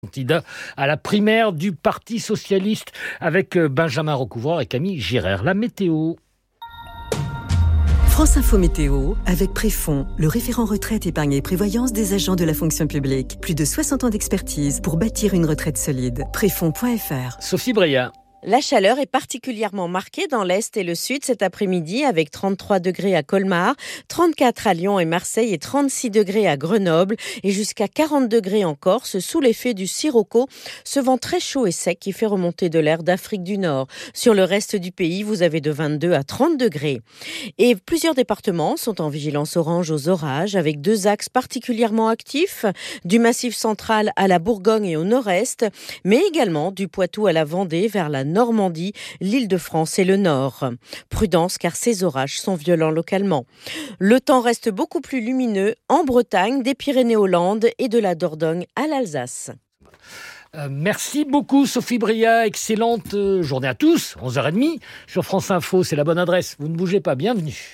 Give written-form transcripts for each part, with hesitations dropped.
Candidat à la primaire du Parti socialiste avec Benjamin Recouvreur et Camille Girard. La météo. France Info Météo avec Préfond, le référent retraite, épargne et prévoyance des agents de la fonction publique. Plus de 60 ans d'expertise pour bâtir une retraite solide. Préfond.fr. Sophie Breillat. La chaleur est particulièrement marquée dans l'Est et le Sud cet après-midi avec 33 degrés à Colmar, 34 à Lyon et Marseille et 36 degrés à Grenoble et jusqu'à 40 degrés en Corse sous l'effet du sirocco, ce vent très chaud et sec qui fait remonter de l'air d'Afrique du Nord. Sur le reste du pays, vous avez de 22 à 30 degrés. Et plusieurs départements sont en vigilance orange aux orages avec 2 axes particulièrement actifs, du Massif central à la Bourgogne et au nord-est, mais également du Poitou à la Vendée vers la Normandie, l'Île-de-France et le Nord. Prudence car ces orages sont violents localement. Le temps reste beaucoup plus lumineux en Bretagne, des Pyrénées aux Landes et de la Dordogne à l'Alsace. Merci beaucoup Sophie Breillat, excellente journée à tous, 11h30 sur France Info, c'est la bonne adresse, vous ne bougez pas, bienvenue.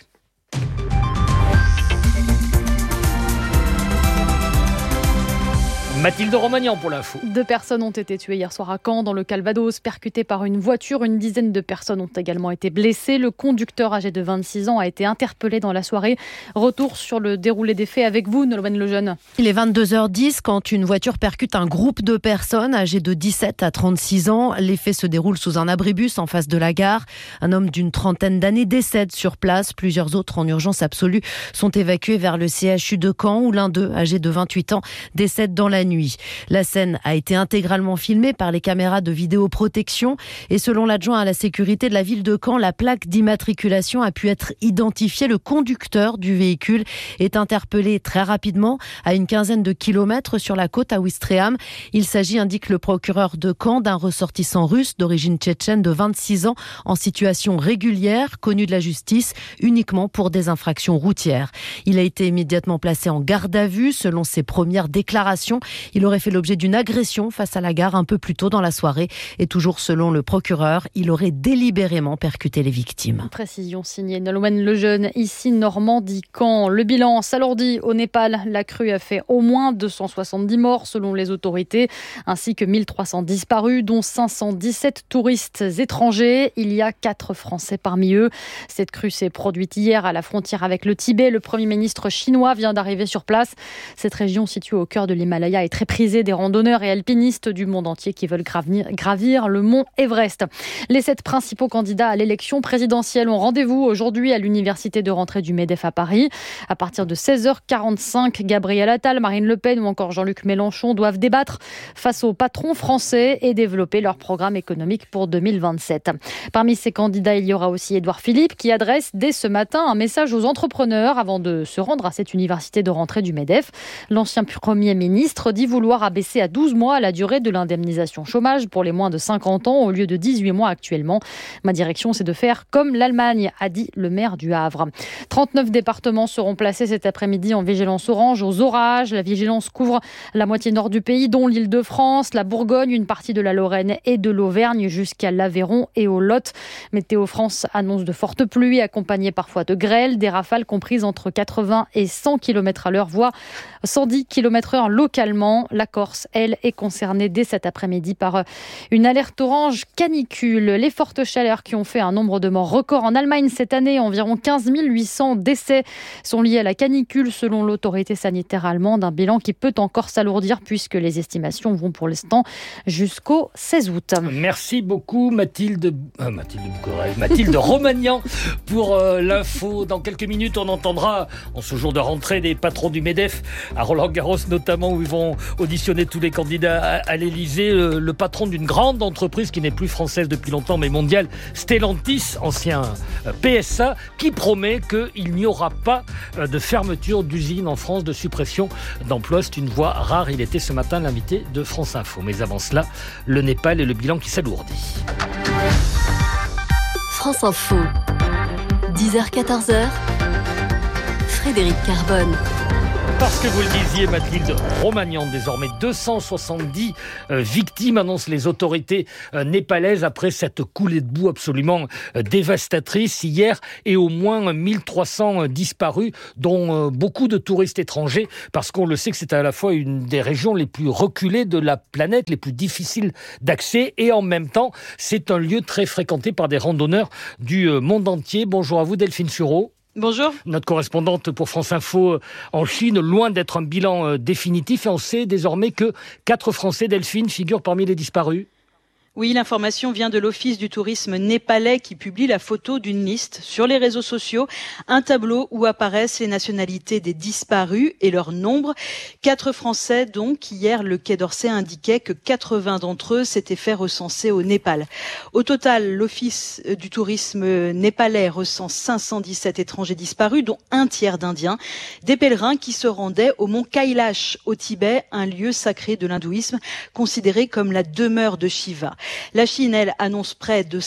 Mathilde Romagnan pour l'info. 2 personnes ont été tuées hier soir à Caen, dans le Calvados, percutées par une voiture. Une dizaine de personnes ont également été blessées. Le conducteur âgé de 26 ans a été interpellé dans la soirée. Retour sur le déroulé des faits avec vous, Nolwenn Lejeune. Il est 22h10 quand une voiture percute un groupe de personnes âgées de 17 à 36 ans. Les faits se déroulent sous un abribus en face de la gare. Un homme d'une trentaine d'années décède sur place. Plusieurs autres en urgence absolue sont évacués vers le CHU de Caen où l'un d'eux, âgé de 28 ans, décède dans la nuit. La scène a été intégralement filmée par les caméras de vidéoprotection et selon l'adjoint à la sécurité de la ville de Caen, la plaque d'immatriculation a pu être identifiée. Le conducteur du véhicule est interpellé très rapidement à une quinzaine de kilomètres sur la côte à Ouistreham. Il s'agit, indique le procureur de Caen, d'un ressortissant russe d'origine tchétchène de 26 ans en situation régulière, connu de la justice uniquement pour des infractions routières. Il a été immédiatement placé en garde à vue. Selon ses premières déclarations, il aurait fait l'objet d'une agression face à la gare un peu plus tôt dans la soirée. Et toujours selon le procureur, il aurait délibérément percuté les victimes. Précision signée Nolwenn Lejeune, ici Normandie, Caen. Le bilan s'alourdit au Népal. La crue a fait au moins 270 morts selon les autorités, ainsi que 1300 disparus, dont 517 touristes étrangers. Il y a 4 Français parmi eux. Cette crue s'est produite hier à la frontière avec le Tibet. Le Premier ministre chinois vient d'arriver sur place. Cette région située au cœur de l'Himalaya est très prisée des randonneurs et alpinistes du monde entier qui veulent gravir le mont Everest. Les 7 principaux candidats à l'élection présidentielle ont rendez-vous aujourd'hui à l'université de rentrée du MEDEF à Paris. À partir de 16h45, Gabriel Attal, Marine Le Pen ou encore Jean-Luc Mélenchon doivent débattre face aux patrons français et développer leur programme économique pour 2027. Parmi ces candidats, il y aura aussi Édouard Philippe qui adresse dès ce matin un message aux entrepreneurs avant de se rendre à cette université de rentrée du MEDEF. L'ancien Premier ministre dit vouloir abaisser à 12 mois la durée de l'indemnisation chômage pour les moins de 50 ans au lieu de 18 mois actuellement. Ma direction, c'est de faire comme l'Allemagne, a dit le maire du Havre. 39 départements seront placés cet après-midi en vigilance orange aux orages. La vigilance couvre la moitié nord du pays, dont l'Île-de-France, la Bourgogne, une partie de la Lorraine et de l'Auvergne jusqu'à l'Aveyron et au Lot. Météo France annonce de fortes pluies accompagnées parfois de grêle, des rafales comprises entre 80 et 100 km/h, voire 110 km/h localement. La Corse, elle, est concernée dès cet après-midi par une alerte orange canicule. Les fortes chaleurs qui ont fait un nombre de morts record en Allemagne cette année, environ 15 800 décès sont liés à la canicule selon l'autorité sanitaire allemande. Un bilan qui peut encore s'alourdir puisque les estimations vont pour l'instant jusqu'au 16 août. Merci beaucoup Mathilde Romagnan pour l'info. Dans quelques minutes, on entendra en ce jour de rentrée des patrons du MEDEF à Roland-Garros notamment, où ils vont auditionner tous les candidats à l'Elysée. Le patron d'une grande entreprise qui n'est plus française depuis longtemps mais mondiale, Stellantis, ancien PSA, qui promet qu'il n'y aura pas de fermeture d'usine en France, de suppression d'emplois. C'est une voix rare. Il était ce matin l'invité de France Info. Mais avant cela, le Népal et le bilan qui s'alourdit. France Info, 10h-14h, Frédéric Carbone. Parce que vous le disiez, Mathilde Romagnan, désormais 270 victimes annoncent les autorités népalaises après cette coulée de boue absolument dévastatrice hier, et au moins 1300 disparus, dont beaucoup de touristes étrangers, parce qu'on le sait que c'est à la fois une des régions les plus reculées de la planète, les plus difficiles d'accès, et en même temps, c'est un lieu très fréquenté par des randonneurs du monde entier. Bonjour à vous, Delphine Sureau. Bonjour. Notre correspondante pour France Info en Chine, loin d'être un bilan définitif, et on sait désormais que 4 Français, Delphine, figurent parmi les disparus. Oui, l'information vient de l'Office du tourisme népalais qui publie la photo d'une liste sur les réseaux sociaux, un tableau où apparaissent les nationalités des disparus et leur nombre. 4 Français donc. Hier, le Quai d'Orsay indiquait que 80 d'entre eux s'étaient fait recenser au Népal. Au total, l'Office du tourisme népalais recense 517 étrangers disparus, dont un tiers d'Indiens, des pèlerins qui se rendaient au mont Kailash au Tibet, un lieu sacré de l'hindouisme considéré comme la demeure de Shiva. La Chine, elle, annonce près de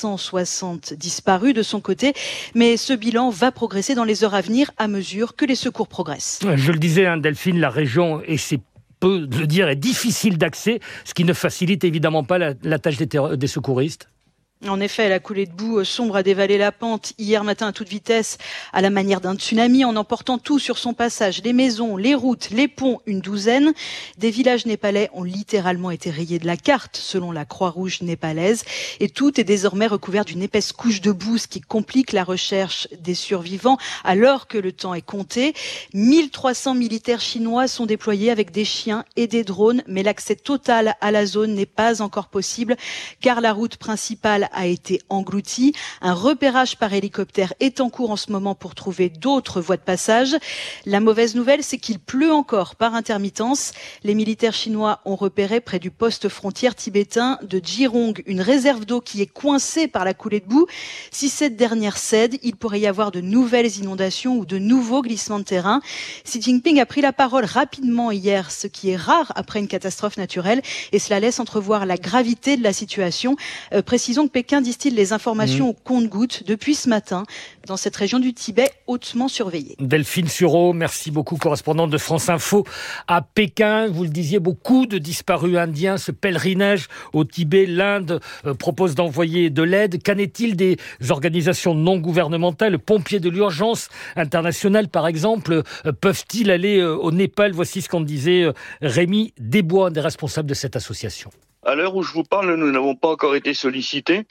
560 disparus de son côté, mais ce bilan va progresser dans les heures à venir à mesure que les secours progressent. Je le disais, Delphine, la région, et c'est peu de le dire, est difficile d'accès, ce qui ne facilite évidemment pas la tâche des secouristes. En effet, la coulée de boue sombre a dévalé la pente hier matin à toute vitesse, à la manière d'un tsunami, en emportant tout sur son passage. Les maisons, les routes, les ponts, une douzaine. Des villages népalais ont littéralement été rayés de la carte, selon la Croix-Rouge népalaise. Et tout est désormais recouvert d'une épaisse couche de boue, ce qui complique la recherche des survivants, alors que le temps est compté. 1300 militaires chinois sont déployés avec des chiens et des drones, mais l'accès total à la zone n'est pas encore possible, car la route principale a été englouti. Un repérage par hélicoptère est en cours en ce moment pour trouver d'autres voies de passage. La mauvaise nouvelle, c'est qu'il pleut encore par intermittence. Les militaires chinois ont repéré près du poste frontière tibétain de Jirong une réserve d'eau qui est coincée par la coulée de boue. Si cette dernière cède, il pourrait y avoir de nouvelles inondations ou de nouveaux glissements de terrain. Xi Jinping a pris la parole rapidement hier, ce qui est rare après une catastrophe naturelle, et cela laisse entrevoir la gravité de la situation. Précisons que Pékin distille les informations au compte-gouttes depuis ce matin dans cette région du Tibet hautement surveillée. Delphine Sureau, merci beaucoup, correspondante de France Info à Pékin. Vous le disiez, beaucoup de disparus indiens, ce pèlerinage au Tibet. L'Inde propose d'envoyer de l'aide. Qu'en est-il des organisations non gouvernementales, pompiers de l'urgence internationale par exemple, peuvent-ils aller au Népal? Voici ce qu'en disait Rémi Desbois, un des responsables de cette association. À l'heure où je vous parle, nous n'avons pas encore été sollicités.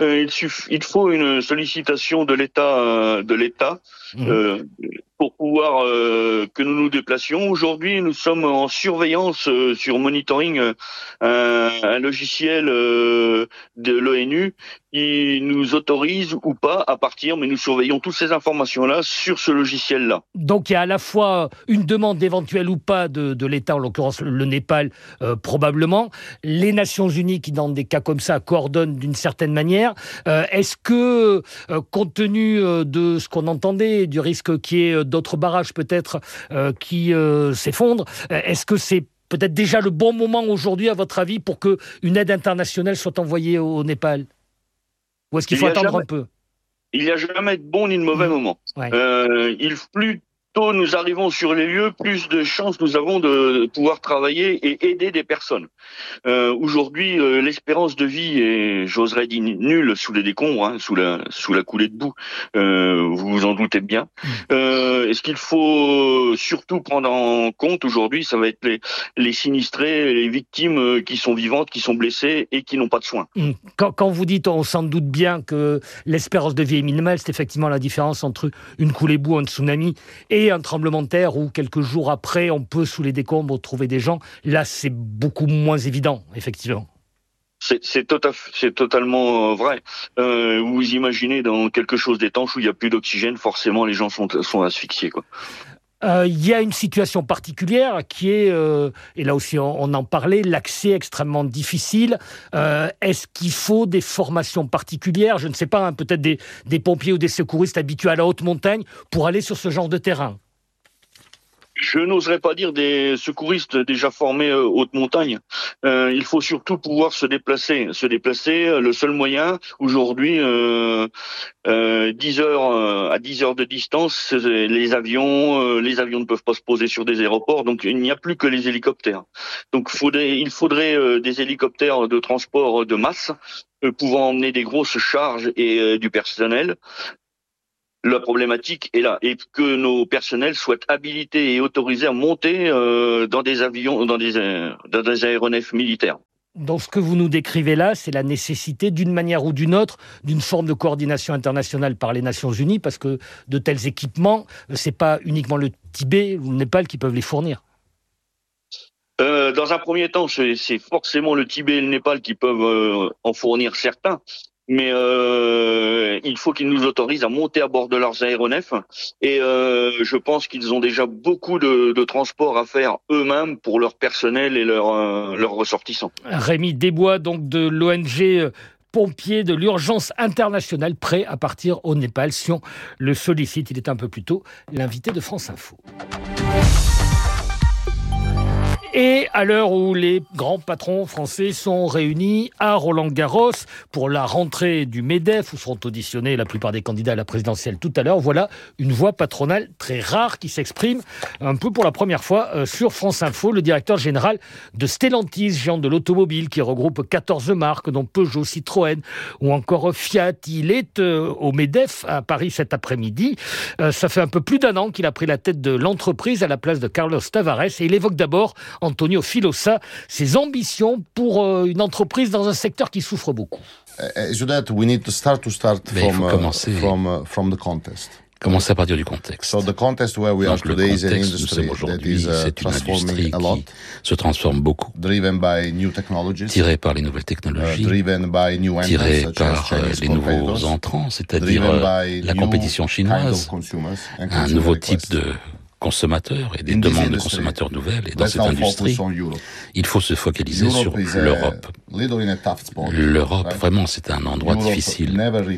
Il faut une sollicitation de l'État pour pouvoir que nous nous déplacions. Aujourd'hui, nous sommes en surveillance sur monitoring, un logiciel de l'ONU qui nous autorise ou pas à partir, mais nous surveillons toutes ces informations-là sur ce logiciel-là. Donc il y a à la fois une demande éventuelle ou pas de l'État, en l'occurrence le Népal probablement, les Nations Unies qui dans des cas comme ça coordonnent d'une certaine manière. Est-ce que, compte tenu de ce qu'on entendait, du risque qu'il y ait d'autres barrages peut-être qui s'effondrent, est-ce que c'est peut-être déjà le bon moment aujourd'hui, à votre avis, pour qu'une aide internationale soit envoyée au Népal? Ou est-ce qu'il faut attendre un peu? Il n'y a jamais de bon ni de mauvais moment. Ouais. Plus tôt nous arrivons sur les lieux, plus de chances nous avons de pouvoir travailler et aider des personnes. Aujourd'hui, l'espérance de vie est, j'oserais dire, nulle sous les décombres, sous la coulée de boue. Vous vous en doutez bien. Et ce qu'il faut surtout prendre en compte aujourd'hui, ça va être les sinistrés, les victimes qui sont vivantes, qui sont blessées et qui n'ont pas de soins. Quand vous dites, on s'en doute bien que l'espérance de vie est minimale, c'est effectivement la différence entre une coulée de boue, un tsunami et un tremblement de terre où quelques jours après, on peut sous les décombres trouver des gens. Là, c'est beaucoup moins évident, effectivement. C'est totalement vrai. Vous imaginez dans quelque chose d'étanche où il n'y a plus d'oxygène, forcément les gens sont asphyxiés, quoi. Il y a une situation particulière qui est, et là aussi on en parlait, l'accès extrêmement difficile. Est-ce qu'il faut des formations particulières? Je ne sais pas, peut-être des pompiers ou des secouristes habitués à la haute montagne pour aller sur ce genre de terrain? Je n'oserais pas dire des secouristes déjà formés haute montagne. Il faut surtout pouvoir se déplacer. Le seul moyen aujourd'hui, 10 heures à 10 heures de distance, les avions ne peuvent pas se poser sur des aéroports, donc il n'y a plus que les hélicoptères. Donc il faudrait des hélicoptères de transport de masse pouvant emmener des grosses charges et du personnel. La problématique est là, et que nos personnels soient habilités et autorisés à monter dans des avions, dans des aéronefs militaires. Dans ce que vous nous décrivez là, c'est la nécessité, d'une manière ou d'une autre, d'une forme de coordination internationale par les Nations Unies, parce que de tels équipements, c'est pas uniquement le Tibet ou le Népal qui peuvent les fournir. Dans un premier temps, c'est forcément le Tibet et le Népal qui peuvent en fournir certains. Mais il faut qu'ils nous autorisent à monter à bord de leurs aéronefs. Et je pense qu'ils ont déjà beaucoup de transports à faire eux-mêmes pour leur personnel et leurs ressortissants. Rémi Desbois, donc de l'ONG pompiers de l'urgence internationale, prêt à partir au Népal si on le sollicite. Il est un peu plus tôt l'invité de France Info. Et à l'heure où les grands patrons français sont réunis à Roland-Garros pour la rentrée du MEDEF, où seront auditionnés la plupart des candidats à la présidentielle tout à l'heure, voilà une voix patronale très rare qui s'exprime un peu pour la première fois sur France Info. Le directeur général de Stellantis, géant de l'automobile, qui regroupe 14 marques, dont Peugeot, Citroën ou encore Fiat. Il est au MEDEF à Paris cet après-midi. Ça fait un peu plus d'un an qu'il a pris la tête de l'entreprise à la place de Carlos Tavares, et il évoque d'abord Antonio Filosa, ses ambitions pour une entreprise dans un secteur qui souffre beaucoup. Il faut commencer from the context. Commencer à partir du contexte. Donc, le contexte où nous sommes aujourd'hui, c'est une industrie qui se transforme beaucoup, tirée par les nouvelles technologies, tirée par les nouveaux entrants, c'est-à-dire la compétition chinoise, un nouveau type de consommateurs et des demandes de consommateurs nouvelles. Et dans cette industrie, il faut se focaliser sur l'Europe. L'Europe, vraiment, c'est un endroit difficile.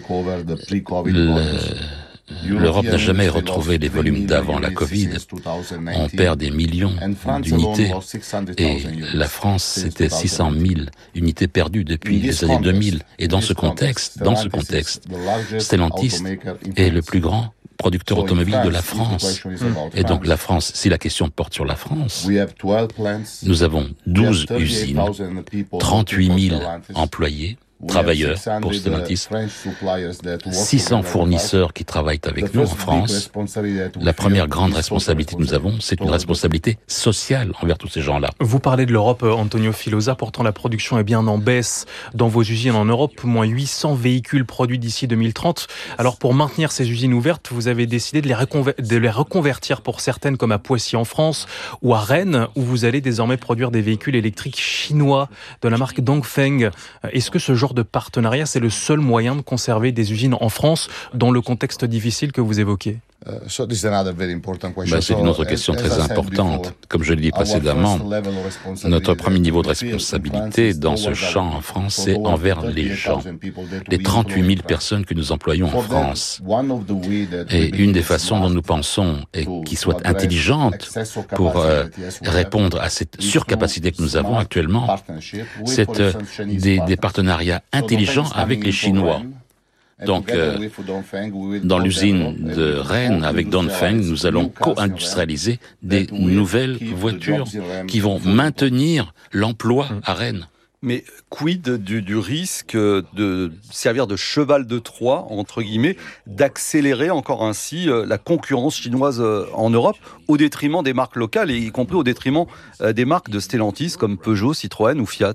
L'Europe n'a jamais retrouvé les volumes d'avant la Covid. On perd des millions d'unités. Et la France, c'était 600 000 unités perdues depuis les années 2000. Et dans ce contexte, Stellantis est le plus grand producteur automobile de la France. Et donc la France, si la question porte sur la France, nous avons 12 usines, 38 000 employés, travailleurs pour Stellantis, 600 fournisseurs qui travaillent avec nous en France. La première grande responsabilité que nous avons, c'est une responsabilité sociale envers tous ces gens-là. Vous parlez de l'Europe, Antonio Filosa, pourtant la production est bien en baisse dans vos usines en Europe, moins 800 véhicules produits d'ici 2030. Alors pour maintenir ces usines ouvertes, vous avez décidé de les reconvertir pour certaines comme à Poissy en France ou à Rennes, où vous allez désormais produire des véhicules électriques chinois de la marque Dongfeng. Est-ce que ce genre de partenariat, c'est le seul moyen de conserver des usines en France dans le contexte difficile que vous évoquez? C'est une autre question très importante. Comme je l'ai dit précédemment, notre premier niveau de responsabilité dans ce champ en France, c'est envers les gens, les 38 000 personnes que nous employons en France. Et une des façons dont nous pensons et qui soit intelligente pour répondre à cette surcapacité que nous avons actuellement, c'est des partenariats intelligents avec les Chinois. Donc, dans l'usine de Rennes, avec Dongfeng, nous allons co-industrialiser des nouvelles voitures qui vont maintenir l'emploi à Rennes. Mais quid du risque de servir de cheval de Troie, entre guillemets, d'accélérer encore ainsi la concurrence chinoise en Europe au détriment des marques locales et y compris au détriment des marques de Stellantis comme Peugeot, Citroën ou Fiat?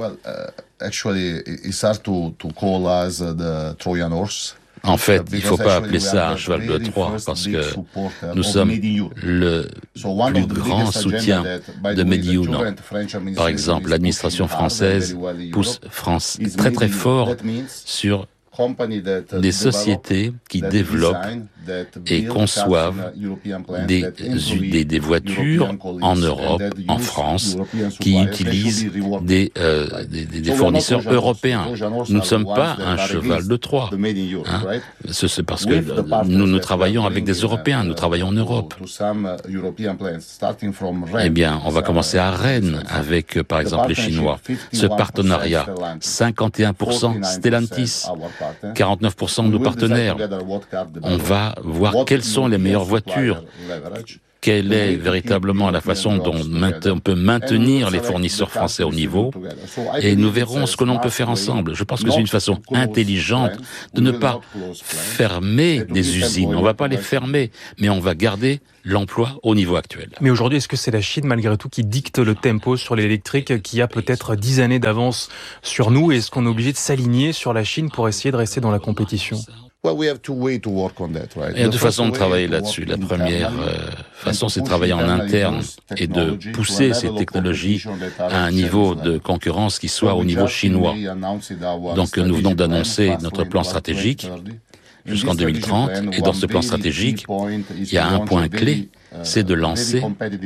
En fait, il ne faut pas appeler ça un cheval de Troie parce que nous sommes le plus grand soutien de Made in Europe. Par exemple, l'administration française pousse très très fort sur des sociétés qui développent et conçoivent des voitures en Europe, en France, qui utilisent des fournisseurs européens. Nous ne sommes pas un cheval de Troie. C'est parce que nous travaillons avec des Européens, nous travaillons en Europe. Eh bien, on va commencer à Rennes avec, par exemple, les Chinois. Ce partenariat, 51% Stellantis, 49% de nos partenaires. On va voir quelles sont les meilleures voitures. Quelle est véritablement la façon dont on peut maintenir les fournisseurs français au niveau, et nous verrons ce que l'on peut faire ensemble. Je pense que c'est une façon intelligente de ne pas fermer des usines. On ne va pas les fermer, mais on va garder l'emploi au niveau actuel. Mais aujourd'hui, est-ce que c'est la Chine, malgré tout, qui dicte le tempo sur l'électrique, qui a peut-être 10 années d'avance sur nous, et est-ce qu'on est obligé de s'aligner sur la Chine pour essayer de rester dans la compétition ? Il y a deux façons de travailler là-dessus. La première façon, c'est de travailler en interne et de pousser ces technologies à un niveau de concurrence qui soit au niveau chinois. Donc, nous venons d'annoncer notre plan stratégique jusqu'en 2030. Et dans ce plan stratégique, il y a un point clé, c'est de lancer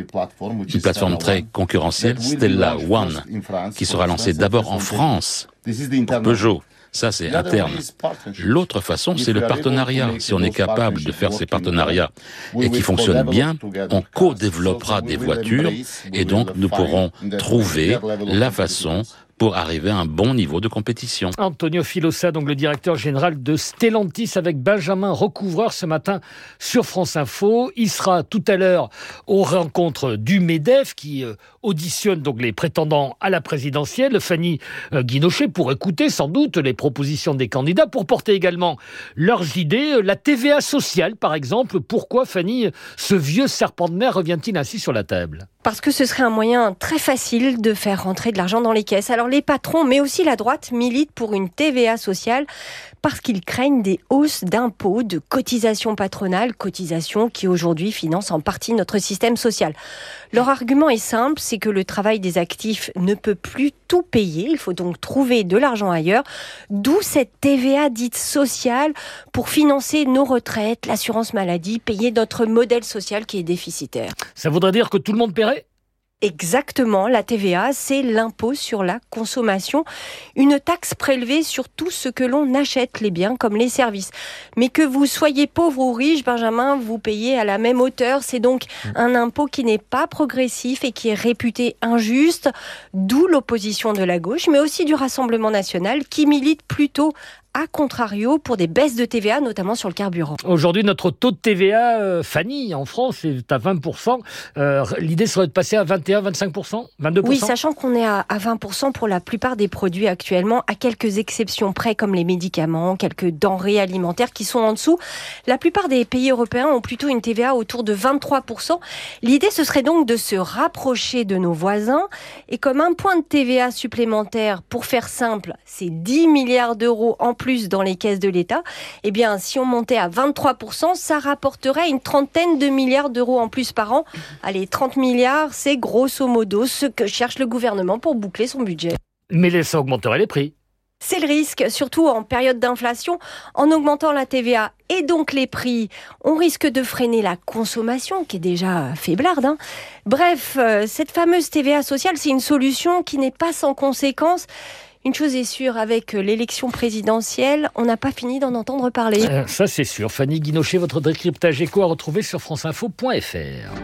une plateforme très concurrentielle, Stella One, qui sera lancée d'abord en France pour Peugeot. Ça, c'est interne. L'autre façon, c'est le partenariat. Si on est capable de faire ces partenariats et qui fonctionnent bien, on co-développera des voitures et donc nous pourrons trouver la façon pour arriver à un bon niveau de compétition. Antonio Filosa, donc le directeur général de Stellantis, avec Benjamin Recouvreur ce matin sur France Info. Il sera tout à l'heure aux rencontres du MEDEF qui auditionne donc les prétendants à la présidentielle. Fanny Guinochet, pour écouter sans doute les propositions des candidats, pour porter également leurs idées. La TVA sociale, par exemple. Pourquoi, Fanny, ce vieux serpent de mer revient-il ainsi sur la table ? Parce que ce serait un moyen très facile de faire rentrer de l'argent dans les caisses. Alors les patrons, mais aussi la droite, militent pour une TVA sociale parce qu'ils craignent des hausses d'impôts, de cotisations patronales, cotisations qui aujourd'hui financent en partie notre système social. Leur argument est simple, c'est que le travail des actifs ne peut plus tout payer. Il faut donc trouver de l'argent ailleurs. D'où cette TVA dite sociale pour financer nos retraites, l'assurance maladie, payer notre modèle social qui est déficitaire. Ça voudrait dire que tout le monde paierait ? Exactement, la TVA, c'est l'impôt sur la consommation, une taxe prélevée sur tout ce que l'on achète, les biens comme les services. Mais que vous soyez pauvre ou riche, Benjamin, vous payez à la même hauteur. C'est donc un impôt qui n'est pas progressif et qui est réputé injuste, d'où l'opposition de la gauche, mais aussi du Rassemblement national qui milite plutôt à contrario pour des baisses de TVA, notamment sur le carburant. Aujourd'hui, notre taux de TVA, Fanny, en France, est à 20%. L'idée serait de passer à 21, 25%, 22%. Oui, sachant qu'on est à 20% pour la plupart des produits actuellement, à quelques exceptions près, comme les médicaments, quelques denrées alimentaires qui sont en dessous. La plupart des pays européens ont plutôt une TVA autour de 23%. L'idée, ce serait donc de se rapprocher de nos voisins. Et comme un point de TVA supplémentaire, pour faire simple, c'est 10 milliards d'euros en plus dans les caisses de l'État, eh bien, si on montait à 23%, ça rapporterait une trentaine de milliards d'euros en plus par an. Allez, 30 milliards, c'est grosso modo ce que cherche le gouvernement pour boucler son budget. Mais ça augmenterait les prix. C'est le risque, surtout en période d'inflation. En augmentant la TVA et donc les prix, on risque de freiner la consommation, qui est déjà faiblarde. Bref, cette fameuse TVA sociale, c'est une solution qui n'est pas sans conséquences. Une chose est sûre, avec l'élection présidentielle, on n'a pas fini d'en entendre parler. Ça, c'est sûr. Fanny Guinochet, votre décryptage éco à retrouver sur franceinfo.fr.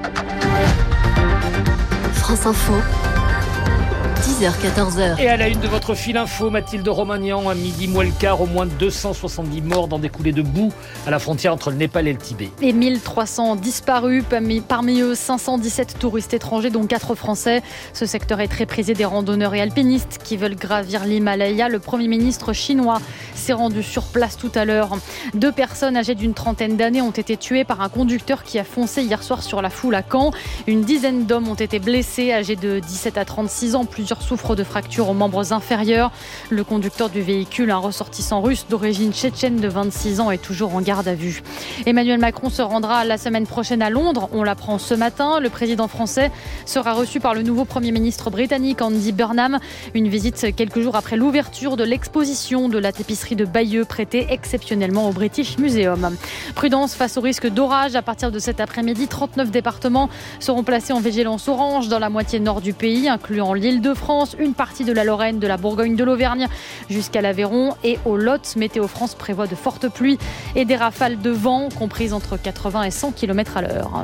France Info. 10h-14h. Et à la une de votre fil info, Mathilde Romagnan, à midi moins le quart, au moins 270 morts dans des coulées de boue à la frontière entre le Népal et le Tibet. Et 1300 disparus, parmi eux 517 touristes étrangers, dont 4 Français. Ce secteur est très prisé des randonneurs et alpinistes qui veulent gravir l'Himalaya. Le Premier ministre chinois s'est rendu sur place tout à l'heure. 2 personnes âgées d'une trentaine d'années ont été tuées par un conducteur qui a foncé hier soir sur la foule à Caen. Une dizaine d'hommes ont été blessés, âgés de 17 à 36 ans. Plusieurs souffrent de fractures aux membres inférieurs. Le conducteur du véhicule, un ressortissant russe d'origine tchétchène de 26 ans, est toujours en garde à vue. Emmanuel Macron se rendra la semaine prochaine à Londres. On l'apprend ce matin. Le président français sera reçu par le nouveau Premier ministre britannique Andy Burnham. Une visite quelques jours après l'ouverture de l'exposition de la tapisserie de de Bayeux prêté exceptionnellement au British Museum. Prudence face au risque d'orage. À partir de cet après-midi, 39 départements seront placés en vigilance orange dans la moitié nord du pays, incluant l'Île-de-France, une partie de la Lorraine, de la Bourgogne, de l'Auvergne jusqu'à l'Aveyron et au Lot. Météo France prévoit de fortes pluies et des rafales de vent comprises entre 80 et 100 km à l'heure.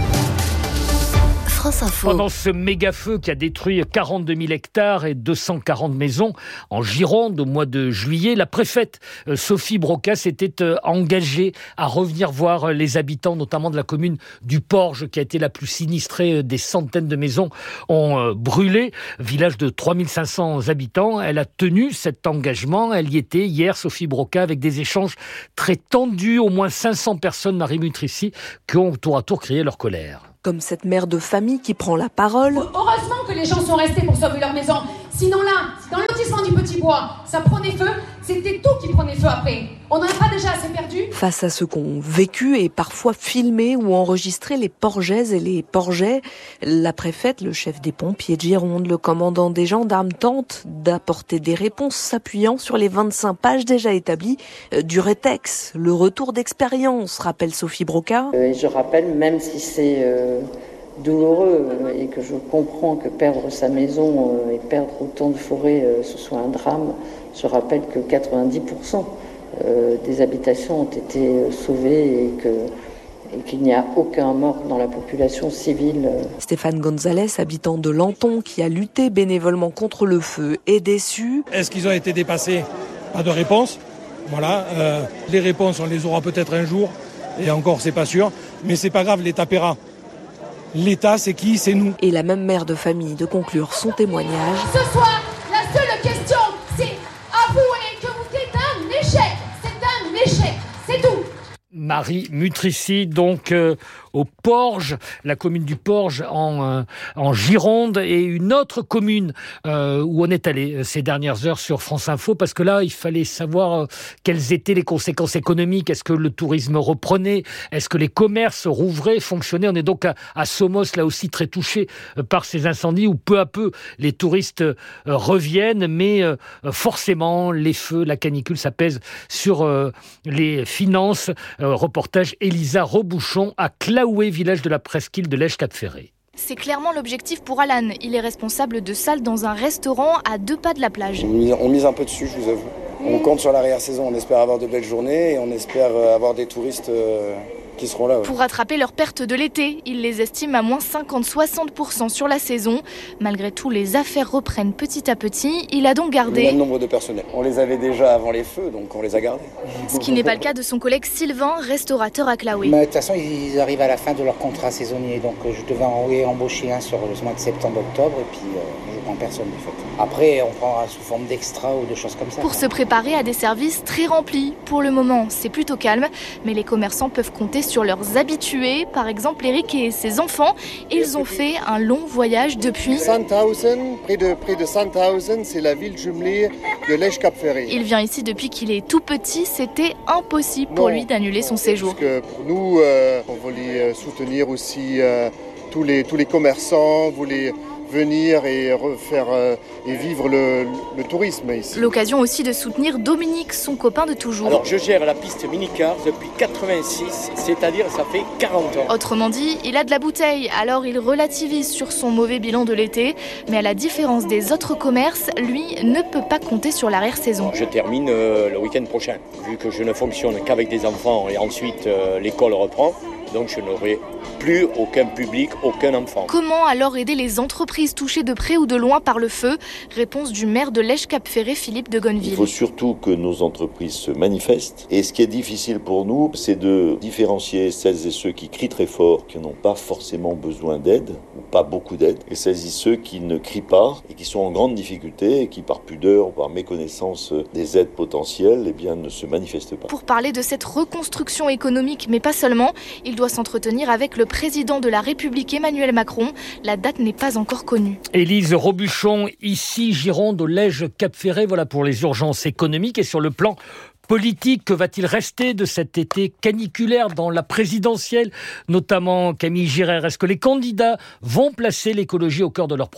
Pendant ce méga-feu qui a détruit 42 000 hectares et 240 maisons en Gironde au mois de juillet, la préfète Sophie Broca s'était engagée à revenir voir les habitants, notamment de la commune du Porge, qui a été la plus sinistrée. Des centaines de maisons ont brûlé. Village de 3500 habitants. Elle a tenu cet engagement. Elle y était hier, Sophie Broca, avec des échanges très tendus. Au moins 500 personnes, Marie Mutrici, qui ont tour à tour crié leur colère. Comme cette mère de famille qui prend la parole. Heureusement que les gens sont restés pour sauver leur maison. Sinon là, dans le lotissement du Petit Bois, ça prenait feu. C'était tout qui prenait feu après. On n'en a pas déjà assez perdu. Face à ceux qu'ont vécu et parfois filmé ou enregistré les Porgaises et les Porgais, la préfète, le chef des pompiers de Gironde, le commandant des gendarmes tentent d'apporter des réponses s'appuyant sur les 25 pages déjà établies du Rétex. Le retour d'expérience, rappelle Sophie Broca. Et je rappelle, même si c'est douloureux et que je comprends que perdre sa maison et perdre autant de forêt, ce soit un drame, je rappelle que 90% des habitations ont été sauvées et qu'il n'y a aucun mort dans la population civile. Stéphane Gonzalez, habitant de Lanton, qui a lutté bénévolement contre le feu, est déçu. Est-ce qu'ils ont été dépassés ? Pas de réponse. Voilà. Les réponses, on les aura peut-être un jour. Et encore, c'est pas sûr. Mais c'est pas grave, l'État paiera. L'État, c'est qui ? C'est nous. Et la même mère de famille de conclure son témoignage. Ce soir, la seule question, c'est avouer que vous êtes un échec. C'est un échec. C'est tout. Marie Mutrici, donc au Porge, la commune du Porge en Gironde, et une autre commune où on est allé ces dernières heures sur France Info, parce que là, il fallait savoir quelles étaient les conséquences économiques. Est-ce que le tourisme reprenait ? Est-ce que les commerces rouvraient, fonctionnaient ? On est donc à Somos, là aussi très touché par ces incendies, où peu à peu les touristes reviennent, mais forcément, les feux, la canicule, ça pèse sur les finances. Reportage Elisa Rebouchon à Claoué, village de la presqu'île de Lège-Cap-Ferré. C'est clairement l'objectif pour Alan. Il est responsable de salles dans un restaurant à 2 pas de la plage. On mise un peu dessus, je vous avoue. On compte sur l'arrière-saison, on espère avoir de belles journées et on espère avoir des touristes qui seront là. Ouais. Pour rattraper leurs pertes de l'été, il les estime à moins 50-60% sur la saison. Malgré tout, les affaires reprennent petit à petit. Il a donc gardé... Le même nombre de personnels. On les avait déjà avant les feux, donc on les a gardés. Ce qui n'est pas le cas de son collègue Sylvain, restaurateur à Claoué. De toute façon, ils arrivent à la fin de leur contrat saisonnier, donc je devais en embaucher un sur le mois de septembre-octobre et puis je prends personne de fait. Après, on prendra sous forme d'extra ou de choses comme ça. Pour se préparer à des services très remplis. Pour le moment, c'est plutôt calme, mais les commerçants peuvent compter sur leurs habitués. Par exemple, Eric et ses enfants, ils ont fait un long voyage depuis... Sandhausen, près de Sandhausen, c'est la ville jumelée de Lège-Cap-Ferré. Il vient ici depuis qu'il est tout petit. C'était impossible pour lui d'annuler son séjour. Parce que pour nous, on voulait soutenir aussi tous les commerçants, voulait venir et refaire et vivre le tourisme ici. L'occasion aussi de soutenir Dominique, son copain de toujours. Alors je gère la piste minicar depuis 86, c'est-à-dire ça fait 40 ans. Autrement dit, il a de la bouteille, alors il relativise sur son mauvais bilan de l'été, mais à la différence des autres commerces, lui ne peut pas compter sur l'arrière-saison. Je termine le week-end prochain, vu que je ne fonctionne qu'avec des enfants et ensuite l'école reprend. Donc je n'aurai plus aucun public, aucun enfant. Comment alors aider les entreprises touchées de près ou de loin par le feu ? Réponse du maire de Lège-Cap-Ferré, Philippe de Gonneville. Il faut surtout que nos entreprises se manifestent. Et ce qui est difficile pour nous, c'est de différencier celles et ceux qui crient très fort, qui n'ont pas forcément besoin d'aide, ou pas beaucoup d'aide, et celles et ceux qui ne crient pas et qui sont en grande difficulté et qui par pudeur ou par méconnaissance des aides potentielles, eh bien, ne se manifestent pas. Pour parler de cette reconstruction économique, mais pas seulement, il doit s'entretenir avec le président de la République Emmanuel Macron. La date n'est pas encore connue. Élise Robuchon, ici Gironde, au Lège-Cap-Ferré, voilà pour les urgences économiques. Et sur le plan politique, que va-t-il rester de cet été caniculaire dans la présidentielle, notamment Camille Girard? Est-ce que les candidats vont placer l'écologie au cœur de leur programme ?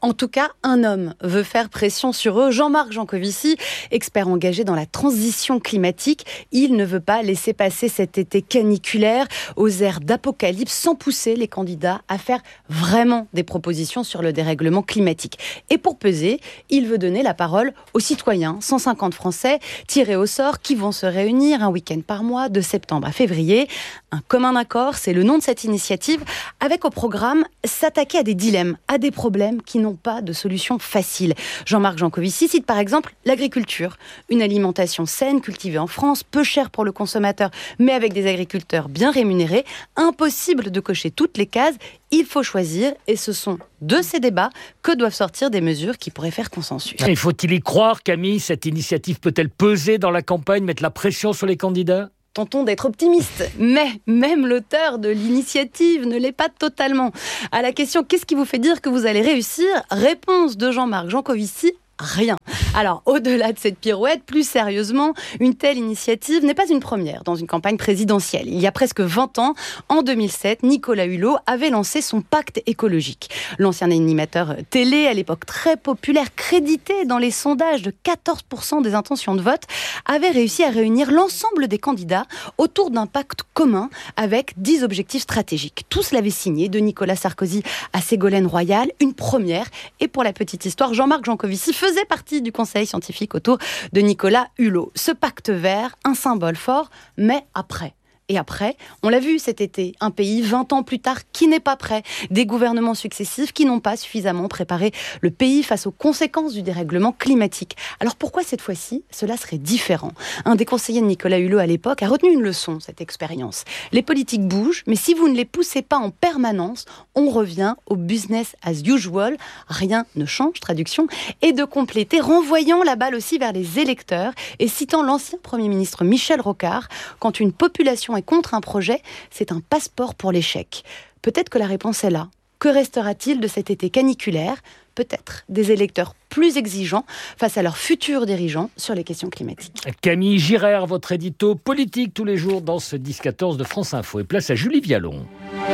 En tout cas, un homme veut faire pression sur eux. Jean-Marc Jancovici, expert engagé dans la transition climatique, il ne veut pas laisser passer cet été caniculaire aux airs d'apocalypse sans pousser les candidats à faire vraiment des propositions sur le dérèglement climatique. Et pour peser, il veut donner la parole aux citoyens, 150 Français tirés au sort qui vont se réunir un week-end par mois de septembre à février. Un commun accord, c'est le nom de cette initiative, avec au programme s'attaquer à des dilemmes, à des problèmes qui n'ont pas de solution facile. Jean-Marc Jancovici cite par exemple l'agriculture. Une alimentation saine, cultivée en France, peu chère pour le consommateur, mais avec des agriculteurs bien rémunérés. Impossible de cocher toutes les cases, il faut choisir, et ce sont de ces débats que doivent sortir des mesures qui pourraient faire consensus. Et faut-il y croire, Camille? Cette initiative peut-elle peser dans la campagne, mettre la pression sur les candidats? Tentons d'être optimistes, mais même l'auteur de l'initiative ne l'est pas totalement. À la question « Qu'est-ce qui vous fait dire que vous allez réussir ?», réponse de Jean-Marc Jancovici: rien. Alors, au-delà de cette pirouette, plus sérieusement, une telle initiative n'est pas une première dans une campagne présidentielle. Il y a presque 20 ans, en 2007, Nicolas Hulot avait lancé son pacte écologique. L'ancien animateur télé, à l'époque très populaire, crédité dans les sondages de 14% des intentions de vote, avait réussi à réunir l'ensemble des candidats autour d'un pacte commun avec 10 objectifs stratégiques. Tous l'avaient signé, de Nicolas Sarkozy à Ségolène Royal, une première. Et pour la petite histoire, Jean-Marc Jancovici faisait partie du conseil scientifique autour de Nicolas Hulot. Ce pacte vert, un symbole fort, mais après. Et après, on l'a vu cet été, un pays 20 ans plus tard qui n'est pas prêt. Des gouvernements successifs qui n'ont pas suffisamment préparé le pays face aux conséquences du dérèglement climatique. Alors pourquoi cette fois-ci, cela serait différent? Un des conseillers de Nicolas Hulot à l'époque a retenu une leçon, cette expérience. Les politiques bougent, mais si vous ne les poussez pas en permanence, on revient au business as usual. Rien ne change, traduction. Et de compléter, renvoyant la balle aussi vers les électeurs et citant l'ancien Premier ministre Michel Rocard, quand une population est contre un projet, c'est un passeport pour l'échec. Peut-être que la réponse est là. Que restera-t-il de cet été caniculaire? Peut-être des électeurs plus exigeants face à leurs futurs dirigeants sur les questions climatiques. Camille Girard, votre édito politique tous les jours dans ce 10-14 de France Info. Et place à Julie Vialon.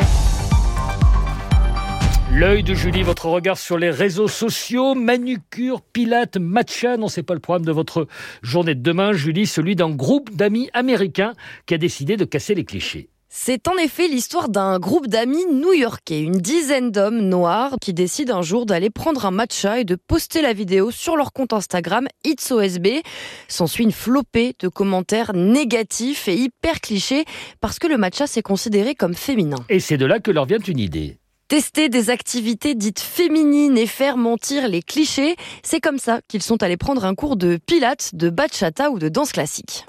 L'œil de Julie, votre regard sur les réseaux sociaux, manucure, pilates, matcha. Non, c'est pas le programme de votre journée de demain, Julie, celui d'un groupe d'amis américains qui a décidé de casser les clichés. C'est en effet l'histoire d'un groupe d'amis new-yorkais, une dizaine d'hommes noirs qui décident un jour d'aller prendre un matcha et de poster la vidéo sur leur compte Instagram itsosb. S'ensuit une flopée de commentaires négatifs et hyper clichés parce que le matcha c'est considéré comme féminin. Et c'est de là que leur vient une idée. Tester des activités dites féminines et faire mentir les clichés, c'est comme ça qu'ils sont allés prendre un cours de pilates, de bachata ou de danse classique.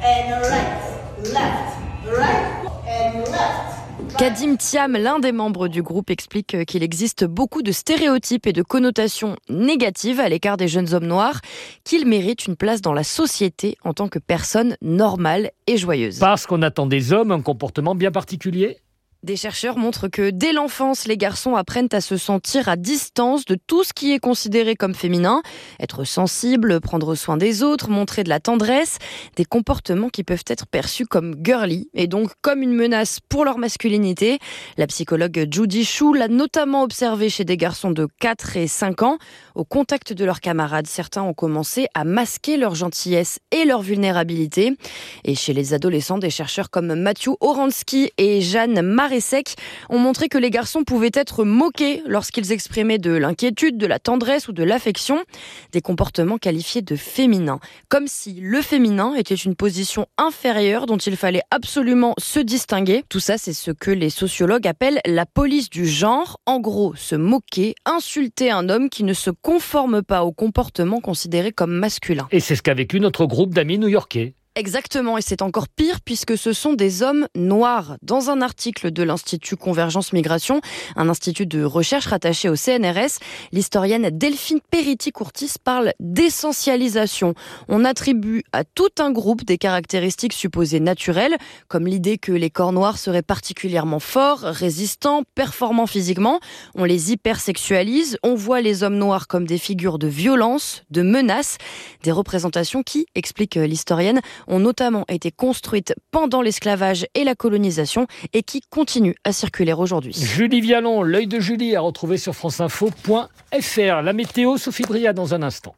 Kadim Thiam, l'un des membres du groupe, explique qu'il existe beaucoup de stéréotypes et de connotations négatives à l'égard des jeunes hommes noirs, qu'ils méritent une place dans la société en tant que personnes normales et joyeuses. Parce qu'on attend des hommes un comportement bien particulier ? Des chercheurs montrent que dès l'enfance, les garçons apprennent à se sentir à distance de tout ce qui est considéré comme féminin. Être sensible, prendre soin des autres, montrer de la tendresse. Des comportements qui peuvent être perçus comme girly et donc comme une menace pour leur masculinité. La psychologue Judy Chou l'a notamment observé chez des garçons de 4 et 5 ans. Au contact de leurs camarades, certains ont commencé à masquer leur gentillesse et leur vulnérabilité. Et chez les adolescents, des chercheurs comme Matthew Oransky et Jeanne Maresek ont montré que les garçons pouvaient être moqués lorsqu'ils exprimaient de l'inquiétude, de la tendresse ou de l'affection, des comportements qualifiés de féminins, comme si le féminin était une position inférieure dont il fallait absolument se distinguer. Tout ça, c'est ce que les sociologues appellent la police du genre. En gros, se moquer, insulter un homme qui ne se conforme pas au comportement considéré comme masculin. Et c'est ce qu'a vécu notre groupe d'amis new-yorkais. Exactement, et c'est encore pire puisque ce sont des hommes noirs. Dans un article de l'Institut Convergence Migration, un institut de recherche rattaché au CNRS, l'historienne Delphine Peretti-Courtis parle d'essentialisation. On attribue à tout un groupe des caractéristiques supposées naturelles, comme l'idée que les corps noirs seraient particulièrement forts, résistants, performants physiquement. On les hypersexualise, on voit les hommes noirs comme des figures de violence, de menace, des représentations qui, explique l'historienne, ont notamment été construites pendant l'esclavage et la colonisation et qui continuent à circuler aujourd'hui. Julie Vialon, l'œil de Julie à retrouver sur franceinfo.fr. La météo, Sophie Bria dans un instant.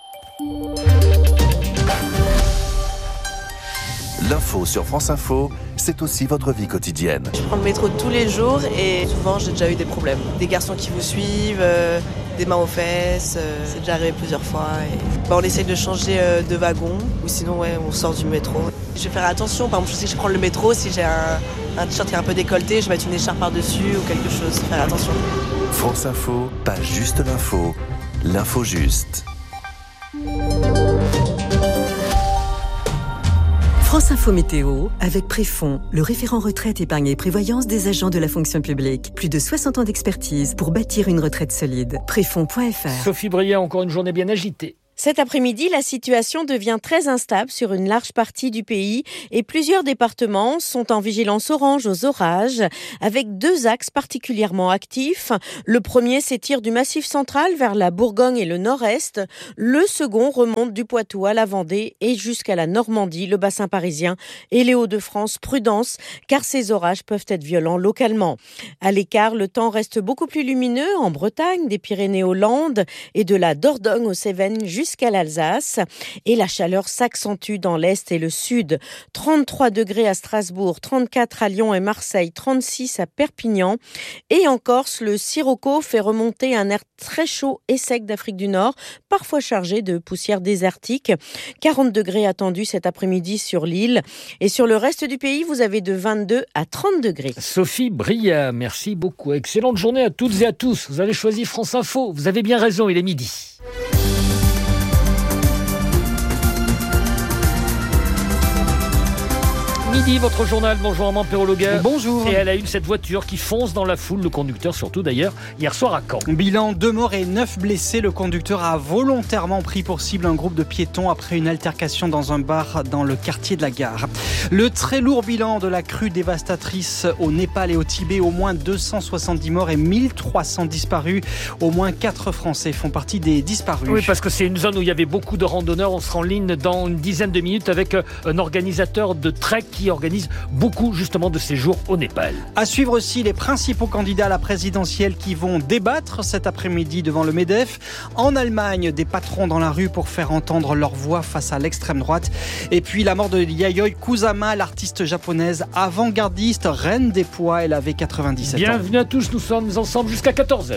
L'info sur France Info, c'est aussi votre vie quotidienne. Je prends le métro tous les jours et souvent j'ai déjà eu des problèmes. Des garçons qui vous suivent, des mains aux fesses, c'est déjà arrivé plusieurs fois. Et... on essaye de changer de wagon ou sinon on sort du métro. Je vais faire attention, par exemple si je prends le métro, si j'ai un t-shirt qui est un peu décolleté, je vais mettre une écharpe par-dessus ou quelque chose, faire attention. France Info, pas juste l'info, l'info juste. France Info Météo, avec Préfond, le référent retraite, épargne et prévoyance des agents de la fonction publique. Plus de 60 ans d'expertise pour bâtir une retraite solide. Préfond.fr. Sophie Bria, encore une journée bien agitée. Cet après-midi, la situation devient très instable sur une large partie du pays et plusieurs départements sont en vigilance orange aux orages avec 2 axes particulièrement actifs. Le premier s'étire du Massif central vers la Bourgogne et le nord-est. Le second remonte du Poitou à la Vendée et jusqu'à la Normandie, le bassin parisien et les Hauts-de-France. Prudence, car ces orages peuvent être violents localement. À l'écart, le temps reste beaucoup plus lumineux en Bretagne, des Pyrénées aux Landes et de la Dordogne aux Cévennes jusqu'à l'Alsace. Et la chaleur s'accentue dans l'Est et le Sud. 33 degrés à Strasbourg, 34 à Lyon et Marseille, 36 à Perpignan. Et en Corse, le sirocco fait remonter un air très chaud et sec d'Afrique du Nord, parfois chargé de poussière désertique. 40 degrés attendus cet après-midi sur l'île. Et sur le reste du pays, vous avez de 22 à 30 degrés. Sophie Bria, merci beaucoup. Excellente journée à toutes et à tous. Vous avez choisi France Info. Vous avez bien raison, il est midi. Midi, votre journal. Bonjour Armand Perrologa. Bonjour. Et elle a eu cette voiture qui fonce dans la foule, le conducteur surtout d'ailleurs, hier soir à Caen. Bilan 2 morts et 9 blessés. Le conducteur a volontairement pris pour cible un groupe de piétons après une altercation dans un bar dans le quartier de la Gare. Le très lourd bilan de la crue dévastatrice au Népal et au Tibet, au moins 270 morts et 1300 disparus. Au moins 4 Français font partie des disparus. Oui, parce que c'est une zone où il y avait beaucoup de randonneurs. On sera en ligne dans une dizaine de minutes avec un organisateur de trek qui organise beaucoup justement de séjours au Népal. À suivre aussi les principaux candidats à la présidentielle qui vont débattre cet après-midi devant le MEDEF. En Allemagne, des patrons dans la rue pour faire entendre leur voix face à l'extrême droite. Et puis la mort de Yayoi Kusama, l'artiste japonaise avant-gardiste, reine des poids, elle avait 97 ans. Bienvenue à tous, nous sommes ensemble jusqu'à 14h.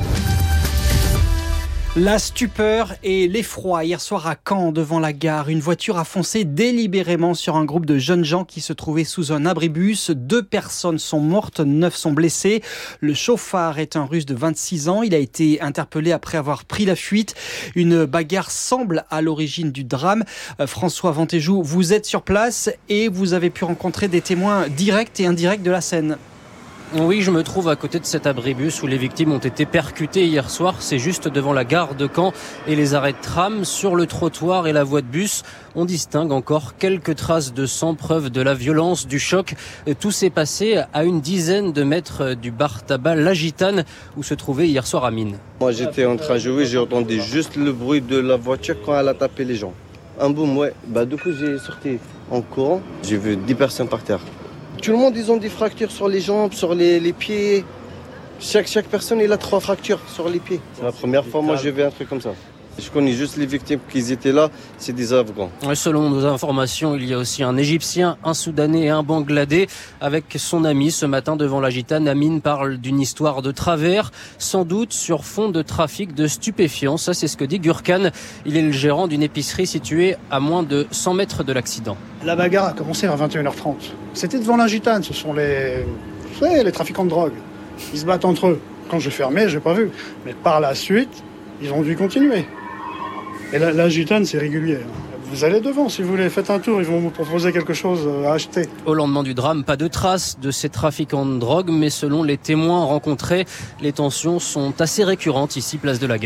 La stupeur et l'effroi hier soir à Caen devant la gare. Une voiture a foncé délibérément sur un groupe de jeunes gens qui se trouvaient sous un abribus. 2 personnes sont mortes, 9 sont blessées. Le chauffard est un Russe de 26 ans. Il a été interpellé après avoir pris la fuite. Une bagarre semble à l'origine du drame. François Ventéjou, vous êtes sur place et vous avez pu rencontrer des témoins directs et indirects de la scène. Oui, je me trouve à côté de cet abribus où les victimes ont été percutées hier soir. C'est juste devant la gare de Caen et les arrêts de tram. Sur le trottoir et la voie de bus, on distingue encore quelques traces de sang, preuve de la violence, du choc. Tout s'est passé à une dizaine de mètres du bar tabac La Gitane où se trouvait hier soir Amine. Moi j'étais en train de jouer, j'ai entendu juste le bruit de la voiture quand elle a tapé les gens. Un boum, ouais. Du coup j'ai sorti en courant, j'ai vu 10 personnes par terre. Tout le monde, ils ont des fractures sur les jambes, sur les pieds. Chaque personne, il a 3 fractures sur les pieds. C'est la première fois, moi, j'ai vu un truc comme ça. Je connais juste les victimes qui étaient là, c'est des Afghans. Selon nos informations, il y a aussi un Égyptien, un Soudanais et un Bangladais. Avec son ami ce matin devant la Gitane, Amine parle d'une histoire de travers, sans doute sur fond de trafic de stupéfiants. Ça, c'est ce que dit Gurkan. Il est le gérant d'une épicerie située à moins de 100 mètres de l'accident. La bagarre a commencé à 21h30. C'était devant la Gitane, ce sont les trafiquants de drogue. Ils se battent entre eux. Quand j'ai fermé, j'ai pas vu. Mais par la suite, ils ont dû continuer. Et la Gitane, c'est régulier. Vous allez devant, si vous voulez, faites un tour, ils vont vous proposer quelque chose à acheter. Au lendemain du drame, pas de traces de ces trafiquants de drogue, mais selon les témoins rencontrés, les tensions sont assez récurrentes ici, place de la Gare.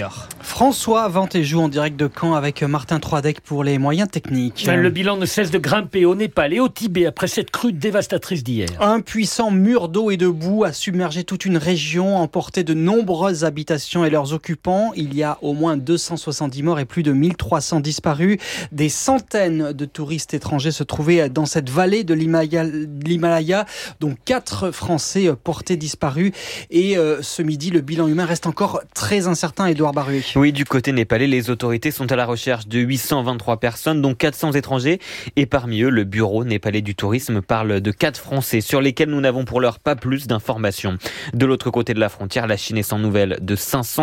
François Vente joue en direct de Caen avec Martin Troidec pour les moyens techniques. Le bilan ne cesse de grimper au Népal et au Tibet après cette crue dévastatrice d'hier. Un puissant mur d'eau et de boue a submergé toute une région, emporté de nombreuses habitations et leurs occupants. Il y a au moins 270 morts et plus de 1300 disparus. Des centaines de touristes étrangers se trouvaient dans cette vallée de l'Himalaya, dont 4 Français portés disparus. Et ce midi, le bilan humain reste encore très incertain, Édouard Baruet. Oui, du côté népalais, les autorités sont à la recherche de 823 personnes, dont 400 étrangers. Et parmi eux, le bureau népalais du tourisme parle de 4 Français sur lesquels nous n'avons pour l'heure pas plus d'informations. De l'autre côté de la frontière, la Chine est sans nouvelles de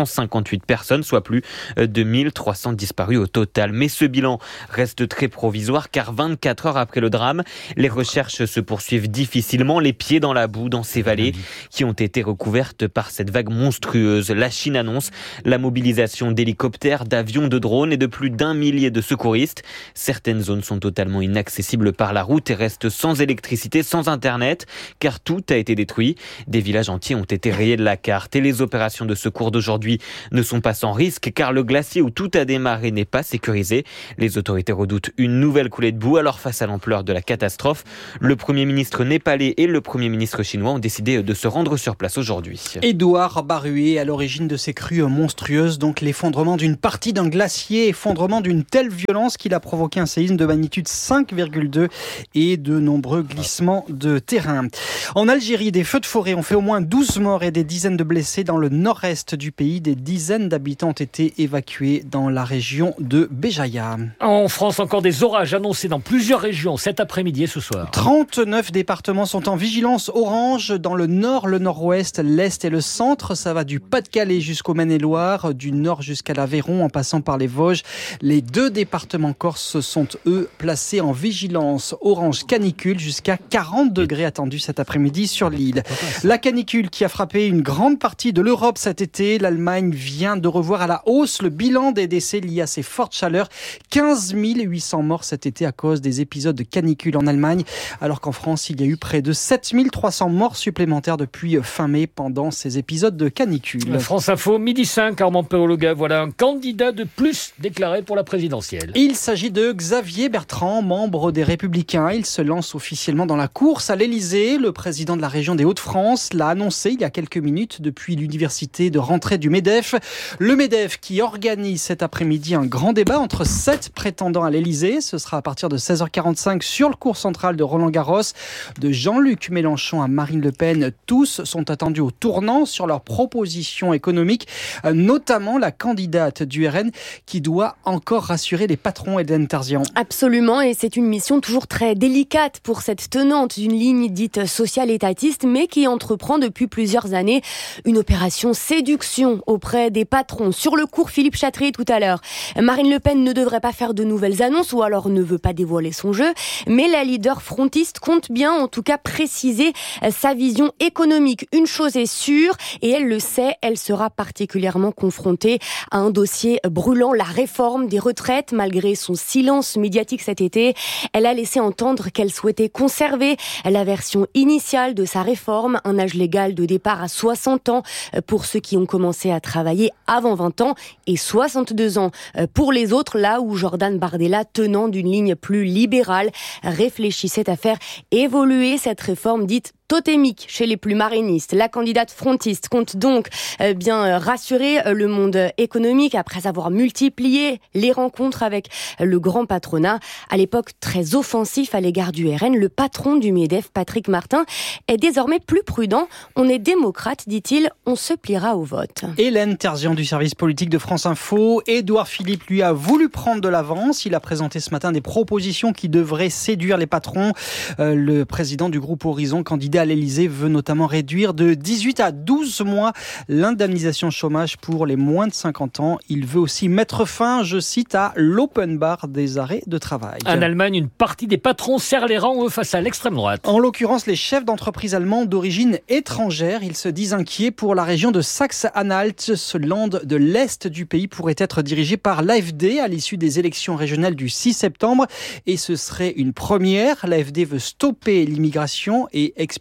558 personnes, soit plus de 1300 disparus au total. Mais ce bilan reste très provisoire car 24 heures après le drame, les recherches se poursuivent difficilement, les pieds dans la boue dans ces vallées qui ont été recouvertes par cette vague monstrueuse. La Chine annonce la mobilisation d'hélicoptères, d'avions, de drones et de plus d'1 millier de secouristes. Certaines zones sont totalement inaccessibles par la route et restent sans électricité, sans internet, car tout a été détruit. Des villages entiers ont été rayés de la carte et les opérations de secours d'aujourd'hui ne sont pas sans risque car le glacier où tout a démarré n'est pas sécurisé. Les autorités redoutent une nouvelle coulée de boue. Alors face à l'ampleur de la catastrophe, le Premier ministre népalais et le Premier ministre chinois ont décidé de se rendre sur place aujourd'hui. Édouard Baruet à l'origine de ces crues monstrueuses, donc l'effondrement d'une partie d'un glacier, effondrement d'une telle violence qu'il a provoqué un séisme de magnitude 5,2 et de nombreux glissements de terrain. En Algérie, des feux de forêt ont fait au moins 12 morts et des dizaines de blessés dans le nord-est du pays. Des dizaines d'habitants ont été évacués dans la région de Béjaïa. En France, encore des orages annoncés dans plusieurs régions cet après-midi et ce soir. 39 départements sont en vigilance orange dans le nord, le nord-ouest, l'est et le centre. Ça va du Pas-de-Calais jusqu'au Maine-et-Loire, du nord jusqu'à l'Aveyron en passant par les Vosges. Les 2 départements corses sont eux placés en vigilance orange canicule jusqu'à 40 degrés attendus cet après-midi sur l'île. La canicule qui a frappé une grande partie de l'Europe cet été. L'Allemagne vient de revoir à la hausse le bilan des décès liés à ces fortes chaleurs. 15 800 morts cet été à cause des épisodes de canicule en Allemagne, alors qu'en France, il y a eu près de 7 300 morts supplémentaires depuis fin mai pendant ces épisodes de canicule. France Info, midi 5, Armand Perologa, voilà un candidat de plus déclaré pour la présidentielle. Il s'agit de Xavier Bertrand, membre des Républicains. Il se lance officiellement dans la course à l'Élysée. Le président de la région des Hauts-de-France l'a annoncé il y a quelques minutes depuis l'université de rentrée du MEDEF. Le MEDEF qui organise cet après-midi un grand débat entre 7 prétendants à l'Élysée. Ce sera à partir de 16h45 sur le cours central de Roland-Garros. De Jean-Luc Mélenchon à Marine Le Pen, tous sont attendus au tournant sur leurs propositions économiques, notamment la candidate du RN qui doit encore rassurer les patrons. Hélène Terzian. Absolument, et c'est une mission toujours très délicate pour cette tenante d'une ligne dite sociale-étatiste, mais qui entreprend depuis plusieurs années une opération séduction auprès des patrons. Sur le cours Philippe Chatrier tout à l'heure, Marine Le Pen ne devrait pas faire de nouvelles annonces ou alors ne veut pas dévoiler son jeu, mais la leader frontiste compte bien en tout cas préciser sa vision économique. Une chose est sûre, et elle le sait, elle sera particulièrement confrontée à un dossier brûlant, la réforme des retraites. Malgré son silence médiatique cet été, elle a laissé entendre qu'elle souhaitait conserver la version initiale de sa réforme, un âge légal de départ à 60 ans pour ceux qui ont commencé à travailler avant 20 ans et 62 ans pour les autres, là où Jordan Bardella, tenant d'une ligne plus libérale, réfléchissait à faire évoluer cette réforme dite totémique chez les plus marinistes. La candidate frontiste compte donc bien rassurer le monde économique après avoir multiplié les rencontres avec le grand patronat. À l'époque très offensif à l'égard du RN, le patron du MEDEF, Patrick Martin, est désormais plus prudent. On est démocrate, dit-il, on se pliera au vote. Hélène Terzian du service politique de France Info. Édouard Philippe, lui, a voulu prendre de l'avance. Il a présenté ce matin des propositions qui devraient séduire les patrons. Le président du groupe Horizon, candidat à l'Élysée, veut notamment réduire de 18 à 12 mois l'indemnisation chômage pour les moins de 50 ans. Il veut aussi mettre fin, je cite, à l'open bar des arrêts de travail. En Allemagne, une partie des patrons serre les rangs face à l'extrême droite. En l'occurrence, les chefs d'entreprise allemands d'origine étrangère, ils se disent inquiets pour la région de Saxe-Anhalt. Ce land de l'est du pays pourrait être dirigé par l'AfD à l'issue des élections régionales du 6 septembre. Et ce serait une première. L'AfD veut stopper l'immigration et expulser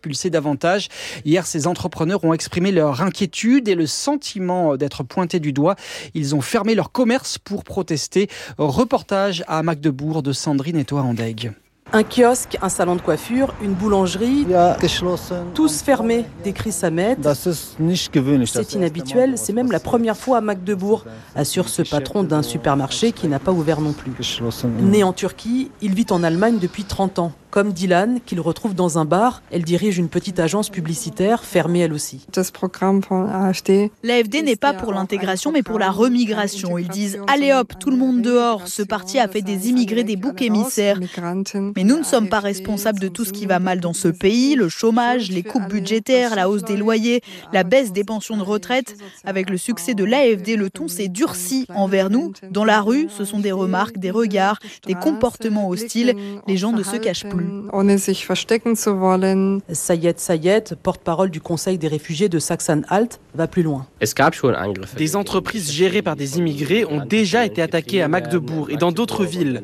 expulser davantage. Hier, ces entrepreneurs ont exprimé leur inquiétude et le sentiment d'être pointés du doigt. Ils ont fermé leur commerce pour protester. Reportage à Magdebourg de Sandrine et Toa Andeg. Un kiosque, un salon de coiffure, une boulangerie, tous fermés, décrit Samet. C'est inhabituel, c'est même la première fois à Magdebourg, assure ce patron d'un supermarché qui n'a pas ouvert non plus. Né en Turquie, il vit en Allemagne depuis 30 ans. Comme Dylan, qu'il retrouve dans un bar, elle dirige une petite agence publicitaire, fermée elle aussi. L'AfD n'est pas pour l'intégration, mais pour la remigration. Ils disent « Allez hop, tout le monde dehors ». Ce parti a fait des immigrés des boucs émissaires. Mais nous ne sommes pas responsables de tout ce qui va mal dans ce pays. Le chômage, les coupes budgétaires, la hausse des loyers, la baisse des pensions de retraite. Avec le succès de l'AfD, le ton s'est durci envers nous. Dans la rue, ce sont des remarques, des regards, des comportements hostiles. Les gens ne se cachent plus. Sayed, porte-parole du Conseil des réfugiés de Sachsen-Anhalt, va plus loin. Des entreprises gérées par des immigrés ont déjà été attaquées à Magdebourg et dans d'autres villes.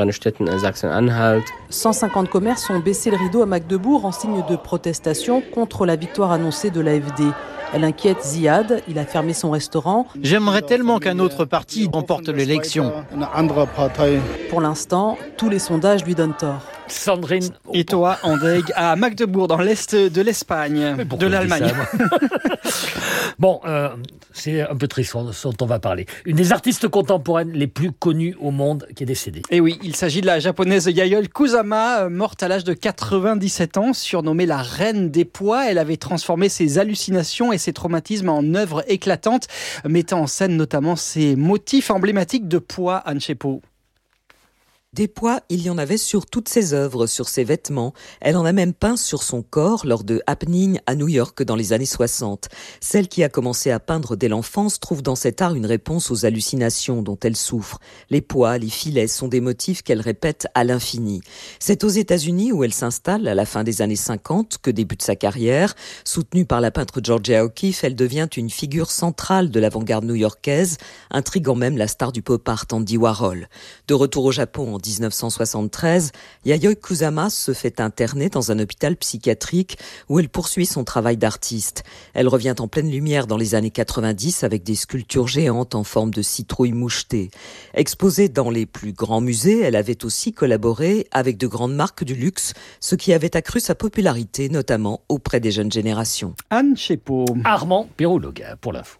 150 commerces ont baissé le rideau à Magdebourg en signe de protestation contre la victoire annoncée de l'AfD. Elle inquiète Ziad, il a fermé son restaurant. J'aimerais tellement qu'un autre parti remporte l'élection. Pour l'instant, tous les sondages lui donnent tort. Sandrine et Toa Andeg à Magdebourg, dans l'est de l'Espagne, de l'Allemagne. Bon, c'est un peu triste ce dont on va parler. Une des artistes contemporaines les plus connues au monde qui est décédée. Et oui, il s'agit de la japonaise Yayoi Kusama, morte à l'âge de 97 ans, surnommée la reine des poids. Elle avait transformé ses hallucinations et ses traumatismes en œuvres éclatantes, mettant en scène notamment ses motifs emblématiques de poids, Anne Chepo. Des poids, il y en avait sur toutes ses œuvres, sur ses vêtements. Elle en a même peint sur son corps lors de happenings à New York dans les années 60. Celle qui a commencé à peindre dès l'enfance trouve dans cet art une réponse aux hallucinations dont elle souffre. Les poids, les filets sont des motifs qu'elle répète à l'infini. C'est aux États-Unis où elle s'installe à la fin des années 50 que débute sa carrière. Soutenue par la peintre Georgia O'Keeffe, elle devient une figure centrale de l'avant-garde new-yorkaise, intriguant même la star du pop art Andy Warhol. De retour au Japon en 1973, Yayoi Kusama se fait interner dans un hôpital psychiatrique où elle poursuit son travail d'artiste. Elle revient en pleine lumière dans les années 90 avec des sculptures géantes en forme de citrouilles mouchetées. Exposée dans les plus grands musées, elle avait aussi collaboré avec de grandes marques du luxe, ce qui avait accru sa popularité, notamment auprès des jeunes générations. Anne Chepo. Armand Pérouloga pour l'info.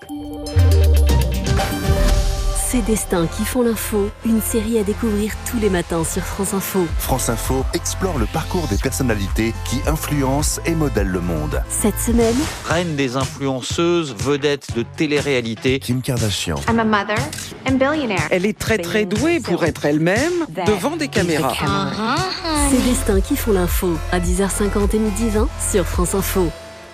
Ces destins qui font l'info, une série à découvrir tous les matins sur France Info. France Info explore le parcours des personnalités qui influencent et modèlent le monde. Cette semaine, reine des influenceuses, vedette de télé-réalité, Kim Kardashian. I'm a mother and billionaire. Elle est très douée pour être elle-même devant des caméras. Ces destins qui font l'info, à 10h50 et midi 20 sur France Info.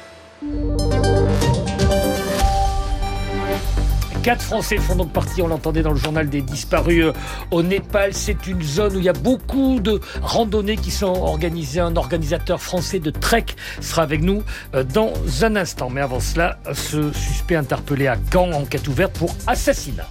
4 Français font donc partie, on l'entendait dans le journal, des disparus au Népal. C'est une zone où il y a beaucoup de randonnées qui sont organisées. Un organisateur français de trek sera avec nous dans un instant. Mais avant cela, ce suspect interpellé à Caen, enquête ouverte pour assassinat.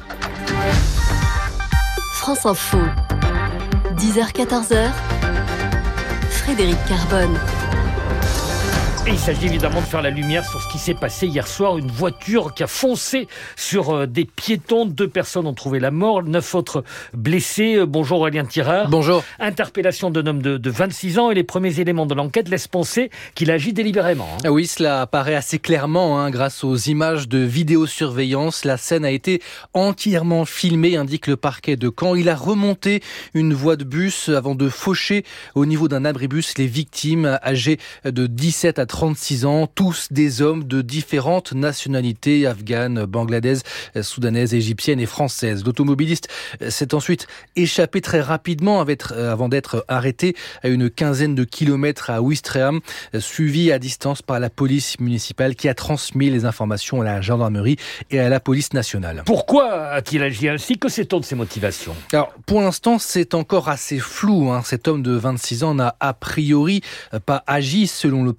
France Info, 10h-14h, Frédéric Carbone. Et il s'agit évidemment de faire la lumière sur ce qui s'est passé hier soir. Une voiture qui a foncé sur des piétons. 2 personnes ont trouvé la mort, 9 autres blessés. Bonjour Aurélien Tirard. Bonjour. Interpellation d'un homme de 26 ans et les premiers éléments de l'enquête laissent penser qu'il agit délibérément. Oui, cela apparaît assez clairement grâce aux images de vidéosurveillance. La scène a été entièrement filmée, indique le parquet de Caen. Il a remonté une voie de bus avant de faucher au niveau d'un abribus les victimes âgées de 17 à 36 ans, tous des hommes de différentes nationalités, afghanes, bangladaises, soudanaises, égyptiennes et françaises. L'automobiliste s'est ensuite échappé très rapidement avant d'être arrêté à une quinzaine de kilomètres à Ouistreham, suivi à distance par la police municipale qui a transmis les informations à la gendarmerie et à la police nationale. Pourquoi a-t-il agi ainsi? Que sait-on de ses motivations? Alors, pour l'instant, c'est encore assez flou. Cet homme de 26 ans n'a a priori pas agi selon le parquet de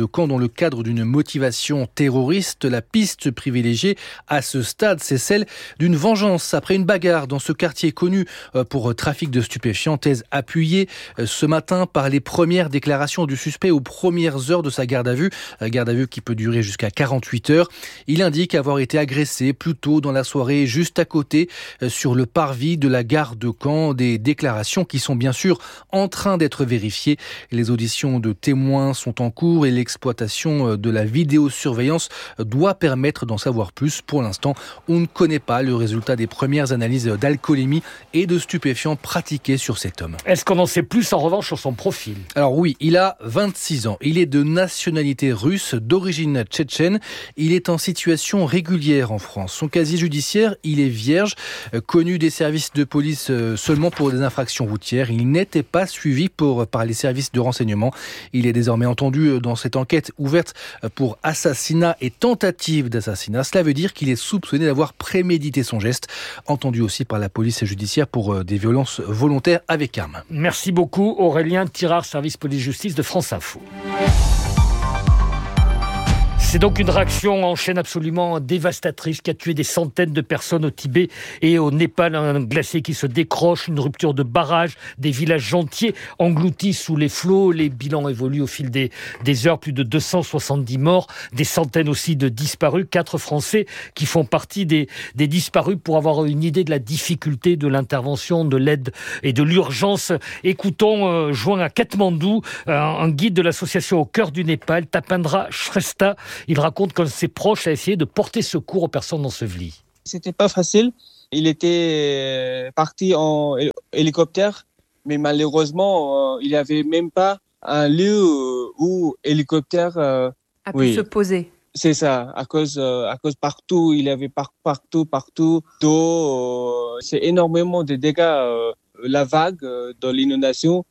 de camp dans le cadre d'une motivation terroriste. La piste privilégiée à ce stade, c'est celle d'une vengeance après une bagarre dans ce quartier connu pour trafic de stupéfiants. Thèse appuyée ce matin par les premières déclarations du suspect aux premières heures de sa garde à vue qui peut durer jusqu'à 48 heures. Il indique avoir été agressé plus tôt dans la soirée, juste à côté, sur le parvis de la gare de Caen. Des déclarations qui sont bien sûr en train d'être vérifiées. Les auditions de témoins sont en cours et l'exploitation de la vidéosurveillance doit permettre d'en savoir plus. Pour l'instant, on ne connaît pas le résultat des premières analyses d'alcoolémie et de stupéfiants pratiquées sur cet homme. Est-ce qu'on en sait plus en revanche sur son profil ? Alors oui, il a 26 ans. Il est de nationalité russe, d'origine tchétchène. Il est en situation régulière en France. Son casier judiciaire, il est vierge, connu des services de police seulement pour des infractions routières. Il n'était pas suivi par les services de renseignement. Il est désormais entendu dans cette enquête ouverte pour assassinat et tentative d'assassinat. Cela veut dire qu'il est soupçonné d'avoir prémédité son geste, entendu aussi par la police judiciaire pour des violences volontaires avec arme. Merci beaucoup Aurélien Tirard, service police-justice de France Info. C'est donc une réaction en chaîne absolument dévastatrice qui a tué des centaines de personnes au Tibet et au Népal. Un glacier qui se décroche, une rupture de barrage, des villages entiers engloutis sous les flots. Les bilans évoluent au fil des heures. Plus de 270 morts, des centaines aussi de disparus. 4 Français qui font partie des disparus pour avoir une idée de la difficulté de l'intervention, de l'aide et de l'urgence. Écoutons, joint à Katmandou, un guide de l'association Au cœur du Népal, Tapendra Shrestha. Il raconte qu'un de ses proches a essayé de porter secours aux personnes ensevelies. C'était pas facile. Il était parti en hélicoptère, mais malheureusement, il n'y avait même pas un lieu où hélicoptère a pu se poser. C'est ça, à cause partout, il y avait partout d'eau. C'est énormément de dégâts. La vague de l'inondation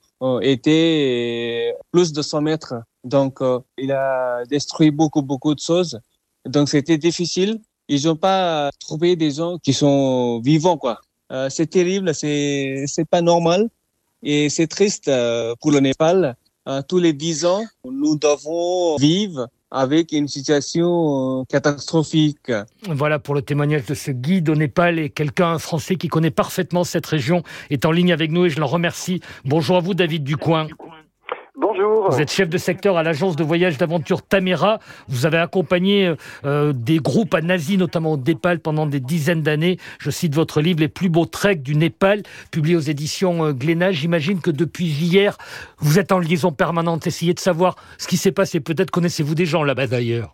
était plus de 100 mètres. Donc, il a détruit beaucoup de choses. Donc, c'était difficile. Ils n'ont pas trouvé des gens qui sont vivants, quoi. C'est terrible, c'est pas normal. Et c'est triste pour le Népal. Tous les 10 ans, nous devons vivre avec une situation catastrophique. Voilà pour le témoignage de ce guide au Népal, et quelqu'un, un Français qui connaît parfaitement cette région, est en ligne avec nous et je l'en remercie. Bonjour à vous, David Ducoing. Bonjour. Vous êtes chef de secteur à l'agence de voyage d'aventure Tamera. Vous avez accompagné des groupes à Nazi, notamment au Népal, pendant des dizaines d'années. Je cite votre livre « Les plus beaux treks du Népal », publié aux éditions Glénat. J'imagine que depuis hier, vous êtes en liaison permanente, essayez de savoir ce qui s'est passé. Peut-être connaissez-vous des gens là-bas d'ailleurs.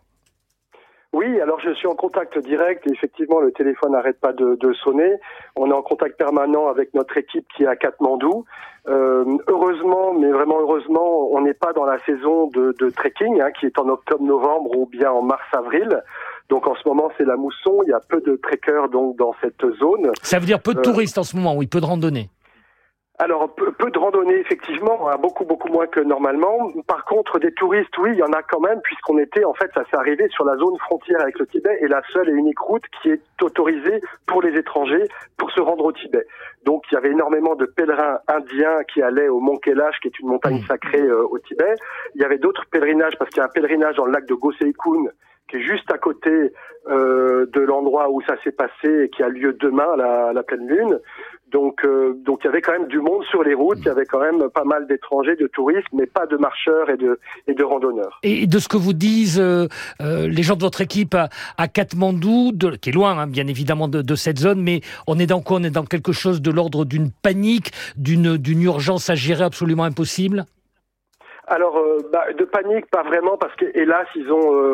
Oui, alors je suis en contact direct et effectivement le téléphone n'arrête pas de sonner. On est en contact permanent avec notre équipe qui est à Katmandou. Heureusement, mais vraiment heureusement, on n'est pas dans la saison de trekking qui est en octobre-novembre ou bien en mars-avril. Donc en ce moment c'est la mousson, il y a peu de trekkers donc dans cette zone. Ça veut dire peu de touristes en ce moment, oui, peu de randonnées. Alors, peu de randonnées, effectivement, beaucoup moins que normalement. Par contre, des touristes, oui, il y en a quand même, puisqu'on était, en fait, ça s'est arrivé sur la zone frontière avec le Tibet et la seule et unique route qui est autorisée pour les étrangers pour se rendre au Tibet. Donc, il y avait énormément de pèlerins indiens qui allaient au Mont Kailash, qui est une montagne sacrée au Tibet. Il y avait d'autres pèlerinages, parce qu'il y a un pèlerinage dans le lac de Goseikun, qui est juste à côté de l'endroit où ça s'est passé et qui a lieu demain, la pleine lune. Donc il y avait quand même du monde sur les routes, il y avait quand même pas mal d'étrangers, de touristes, mais pas de marcheurs et de randonneurs. Et de ce que vous disent les gens de votre équipe à Katmandou, qui est loin bien évidemment de cette zone, mais on est dans quoi ? On est dans quelque chose de l'ordre d'une panique, d'une urgence à gérer absolument impossible ? Alors, de panique, pas vraiment, parce que hélas, ils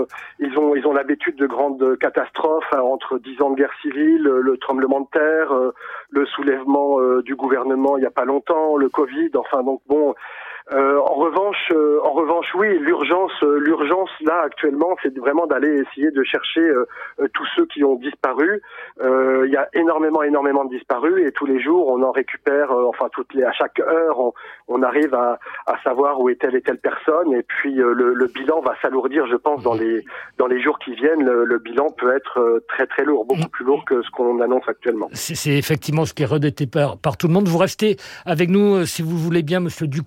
ont l'habitude de grandes catastrophes entre 10 ans de guerre civile, le tremblement de terre, le soulèvement du gouvernement il y a pas longtemps, le Covid. Enfin, donc bon. En revanche, oui, l'urgence là actuellement, c'est vraiment d'aller essayer de chercher tous ceux qui ont disparu. Il y a énormément de disparus et tous les jours on en récupère. À chaque heure, on arrive à savoir où est telle et telle personne. Et puis le bilan va s'alourdir, je pense, dans les jours qui viennent. Le bilan peut être très très lourd, beaucoup plus lourd que ce qu'on annonce actuellement. C'est effectivement ce qui est redouté par tout le monde. Vous restez avec nous, si vous voulez bien, Monsieur Ducoing.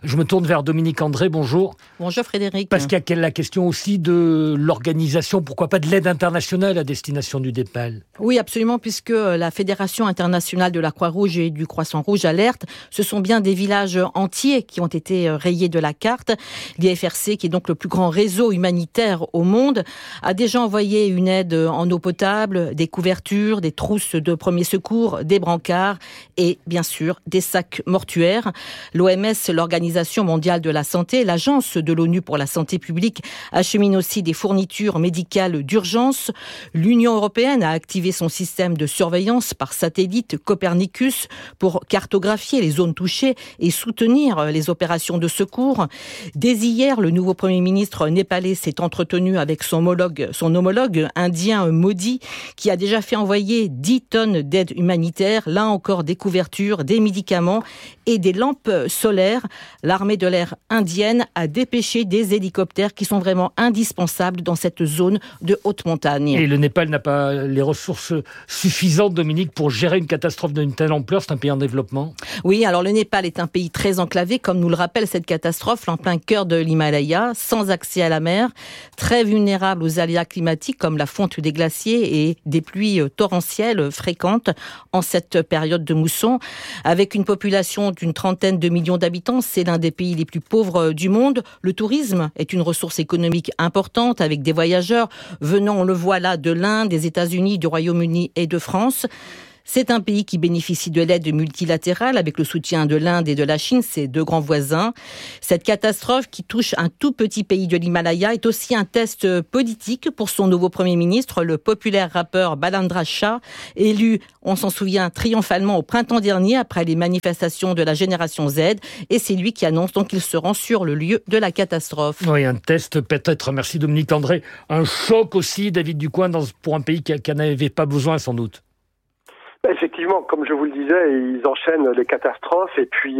Je me tourne vers Dominique André, bonjour. Bonjour Frédéric. Parce qu'il y a la question aussi de l'organisation, pourquoi pas de l'aide internationale à destination du Népal. Oui, absolument, puisque la Fédération internationale de la Croix-Rouge et du Croissant-Rouge alerte, ce sont bien des villages entiers qui ont été rayés de la carte. L'IFRC, qui est donc le plus grand réseau humanitaire au monde, a déjà envoyé une aide en eau potable, des couvertures, des trousses de premiers secours, des brancards et bien sûr des sacs mortuaires. L'OMS, l'Organisation mondiale de la santé, l'Agence de l'ONU pour la santé publique, achemine aussi des fournitures médicales d'urgence. L'Union européenne a activé son système de surveillance par satellite Copernicus pour cartographier les zones touchées et soutenir les opérations de secours. Dès hier, le nouveau Premier ministre népalais s'est entretenu avec son homologue indien Modi, qui a déjà fait envoyer 10 tonnes d'aide humanitaire, là encore des couvertures, des médicaments et des lampes solaires. L'armée de l'air indienne a dépêché des hélicoptères qui sont vraiment indispensables dans cette zone de haute montagne. Et le Népal n'a pas les ressources suffisantes, Dominique, pour gérer une catastrophe d'une telle ampleur. C'est un pays en développement. Oui, alors le Népal est un pays très enclavé, comme nous le rappelle cette catastrophe, en plein cœur de l'Himalaya, sans accès à la mer, très vulnérable aux aléas climatiques comme la fonte des glaciers et des pluies torrentielles fréquentes en cette période de mousson. Avec une population d'une 30aine de millions d'habitants, c'est l'un des pays les plus pauvres du monde. Le tourisme est une ressource économique importante avec des voyageurs venant, on le voit là, de l'Inde, des États-Unis, du Royaume-Uni et de France. C'est un pays qui bénéficie de l'aide multilatérale avec le soutien de l'Inde et de la Chine, ses deux grands voisins. Cette catastrophe qui touche un tout petit pays de l'Himalaya est aussi un test politique pour son nouveau Premier ministre, le populaire rappeur Balandra Shah, élu, on s'en souvient, triomphalement au printemps dernier après les manifestations de la génération Z. Et c'est lui qui annonce donc qu'il se rend sur le lieu de la catastrophe. Oui, un test peut-être, merci Dominique André. Un choc aussi, David Ducoing, pour un pays qui n'avait pas besoin sans doute. Effectivement, comme je vous le disais, ils enchaînent les catastrophes et puis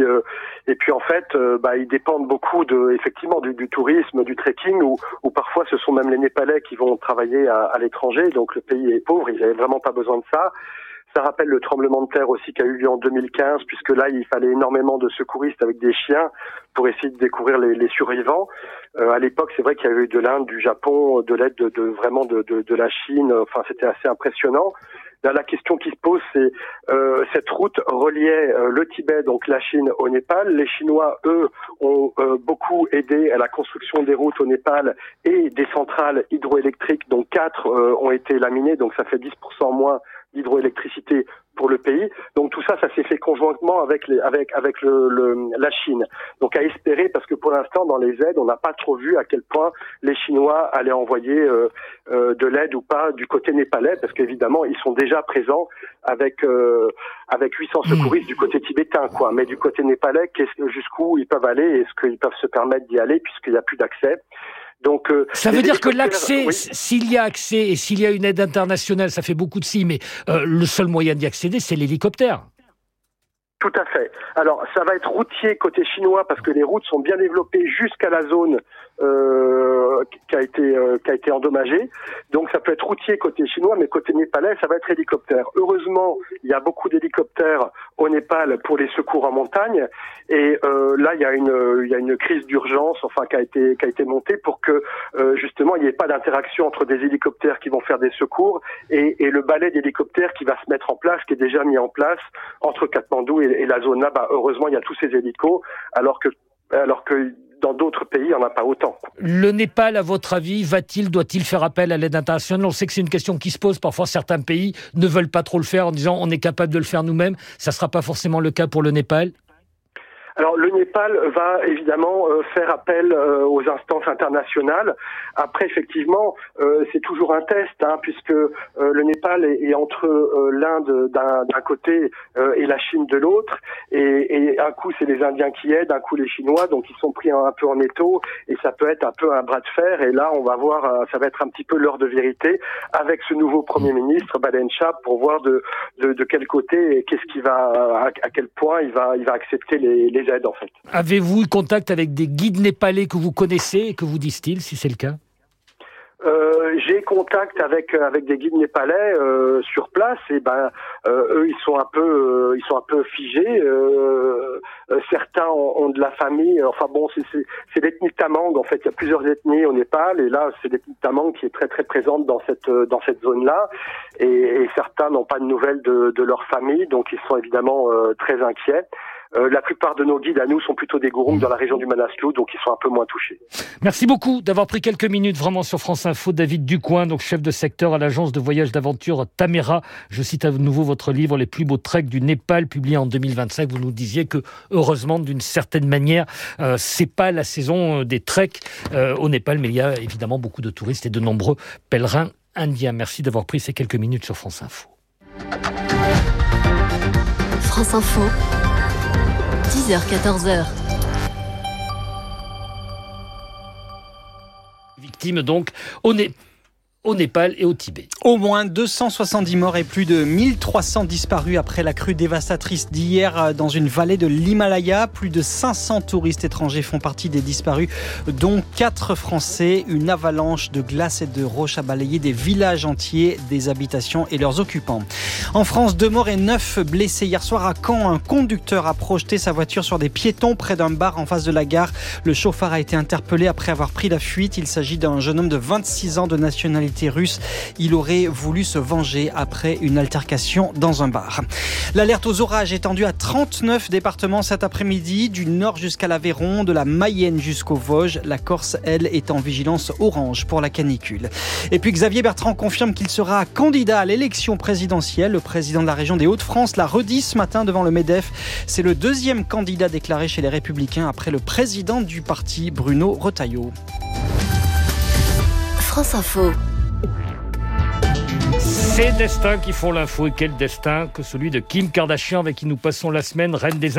en fait, ils dépendent beaucoup effectivement du tourisme, du trekking ou parfois ce sont même les Népalais qui vont travailler à l'étranger. Donc le pays est pauvre, ils n'avaient vraiment pas besoin de ça. Ça rappelle le tremblement de terre aussi qui a eu lieu en 2015, puisque là il fallait énormément de secouristes avec des chiens pour essayer de découvrir les survivants. À l'époque, c'est vrai qu'il y avait eu de l'Inde, du Japon, de l'aide de la Chine. Enfin, c'était assez impressionnant. Là, la question qui se pose, c'est cette route reliait le Tibet, donc la Chine, au Népal. Les Chinois, eux, ont beaucoup aidé à la construction des routes au Népal et des centrales hydroélectriques, dont 4 ont été laminées, donc ça fait 10% moins d'hydroélectricité pour le pays. Donc tout ça s'est fait conjointement avec la Chine. Donc à espérer, parce que pour l'instant dans les aides, on n'a pas trop vu à quel point les Chinois allaient envoyer de l'aide ou pas du côté népalais, parce qu'évidemment ils sont déjà présents avec 800 secouristes du côté tibétain, quoi. Mais du côté népalais, jusqu'où ils peuvent aller, est-ce qu'ils peuvent se permettre d'y aller puisqu'il n'y a plus d'accès? Donc, ça veut dire que l'accès, oui. S'il y a accès et s'il y a une aide internationale, ça fait beaucoup de si, mais le seul moyen d'y accéder, c'est l'hélicoptère. Tout à fait. Alors, ça va être routier côté chinois parce que les routes sont bien développées jusqu'à la zone qui a été endommagée. Donc, ça peut être routier côté chinois, mais côté népalais, ça va être hélicoptère. Heureusement, il y a beaucoup d'hélicoptères au Népal pour les secours en montagne. Et là, il y a une crise d'urgence, enfin, qui a été montée pour que justement, il n'y ait pas d'interaction entre des hélicoptères qui vont faire des secours et le balai d'hélicoptères qui va se mettre en place, qui est déjà mis en place entre Katmandou et la zone là. Heureusement, il y a tous ces hélicos, alors que dans d'autres pays, il n'y en a pas autant. Le Népal, à votre avis, doit-il faire appel à l'aide internationale? On sait que c'est une question qui se pose. Parfois, certains pays ne veulent pas trop le faire en disant on est capable de le faire nous-mêmes. Ça ne sera pas forcément le cas pour le Népal. Alors le Népal va évidemment faire appel aux instances internationales. Après, effectivement, c'est toujours un test, puisque le Népal est entre l'Inde d'un côté et la Chine de l'autre. Et un coup, c'est les Indiens qui aident, un coup les Chinois, donc ils sont pris un peu en étau. Et ça peut être un peu un bras de fer. Et là, on va voir, ça va être un petit peu l'heure de vérité avec ce nouveau Premier ministre, Balandra Shah, pour voir de quel côté et qu'est-ce qu'il va, à quel point il va accepter les aides, en fait. Avez-vous eu contact avec des guides népalais que vous connaissez et que vous disent-ils, si c'est le cas? J'ai contact avec des guides népalais sur place et eux ils sont un peu figés. Certains ont de la famille. Enfin bon, c'est l'ethnie Tamang. En fait, il y a plusieurs ethnies au Népal, et là, c'est l'ethnie Tamang qui est très très présente dans cette zone-là. Et certains n'ont pas de nouvelles de leur famille, donc ils sont évidemment très inquiets. La plupart de nos guides à nous sont plutôt des Gurung dans la région du Manaslu, donc ils sont un peu moins touchés. Merci beaucoup d'avoir pris quelques minutes vraiment sur France Info. David Ducoing, donc chef de secteur à l'agence de voyage d'aventure Tamera. Je cite à nouveau votre livre Les plus beaux treks du Népal, publié en 2025. Vous nous disiez que, heureusement, d'une certaine manière, c'est pas la saison des treks au Népal, mais il y a évidemment beaucoup de touristes et de nombreux pèlerins indiens. Merci d'avoir pris ces quelques minutes sur France Info. France Info. 10h-14h. Victime donc au Népal et au Tibet. Au moins 270 morts et plus de 1300 disparus après la crue dévastatrice d'hier dans une vallée de l'Himalaya. Plus de 500 touristes étrangers font partie des disparus, dont 4 Français. Une avalanche de glace et de roches a balayé des villages entiers, des habitations et leurs occupants. En France, 2 morts et 9 blessés. Hier soir à Caen, un conducteur a projeté sa voiture sur des piétons près d'un bar en face de la gare. Le chauffard a été interpellé après avoir pris la fuite. Il s'agit d'un jeune homme de 26 ans de nationalité russe. Il aurait voulu se venger après une altercation dans un bar. L'alerte aux orages est étendue à 39 départements cet après-midi, du nord jusqu'à l'Aveyron, de la Mayenne jusqu'aux Vosges. La Corse, elle, est en vigilance orange pour la canicule. Et puis Xavier Bertrand confirme qu'il sera candidat à l'élection présidentielle. Le président de la région des Hauts-de-France l'a redit ce matin devant le MEDEF. C'est le deuxième candidat déclaré chez les Républicains après le président du parti, Bruno Retailleau. France Info. Ces destins qui font l'info, et quel destin que celui de Kim Kardashian avec qui nous passons la semaine, reine des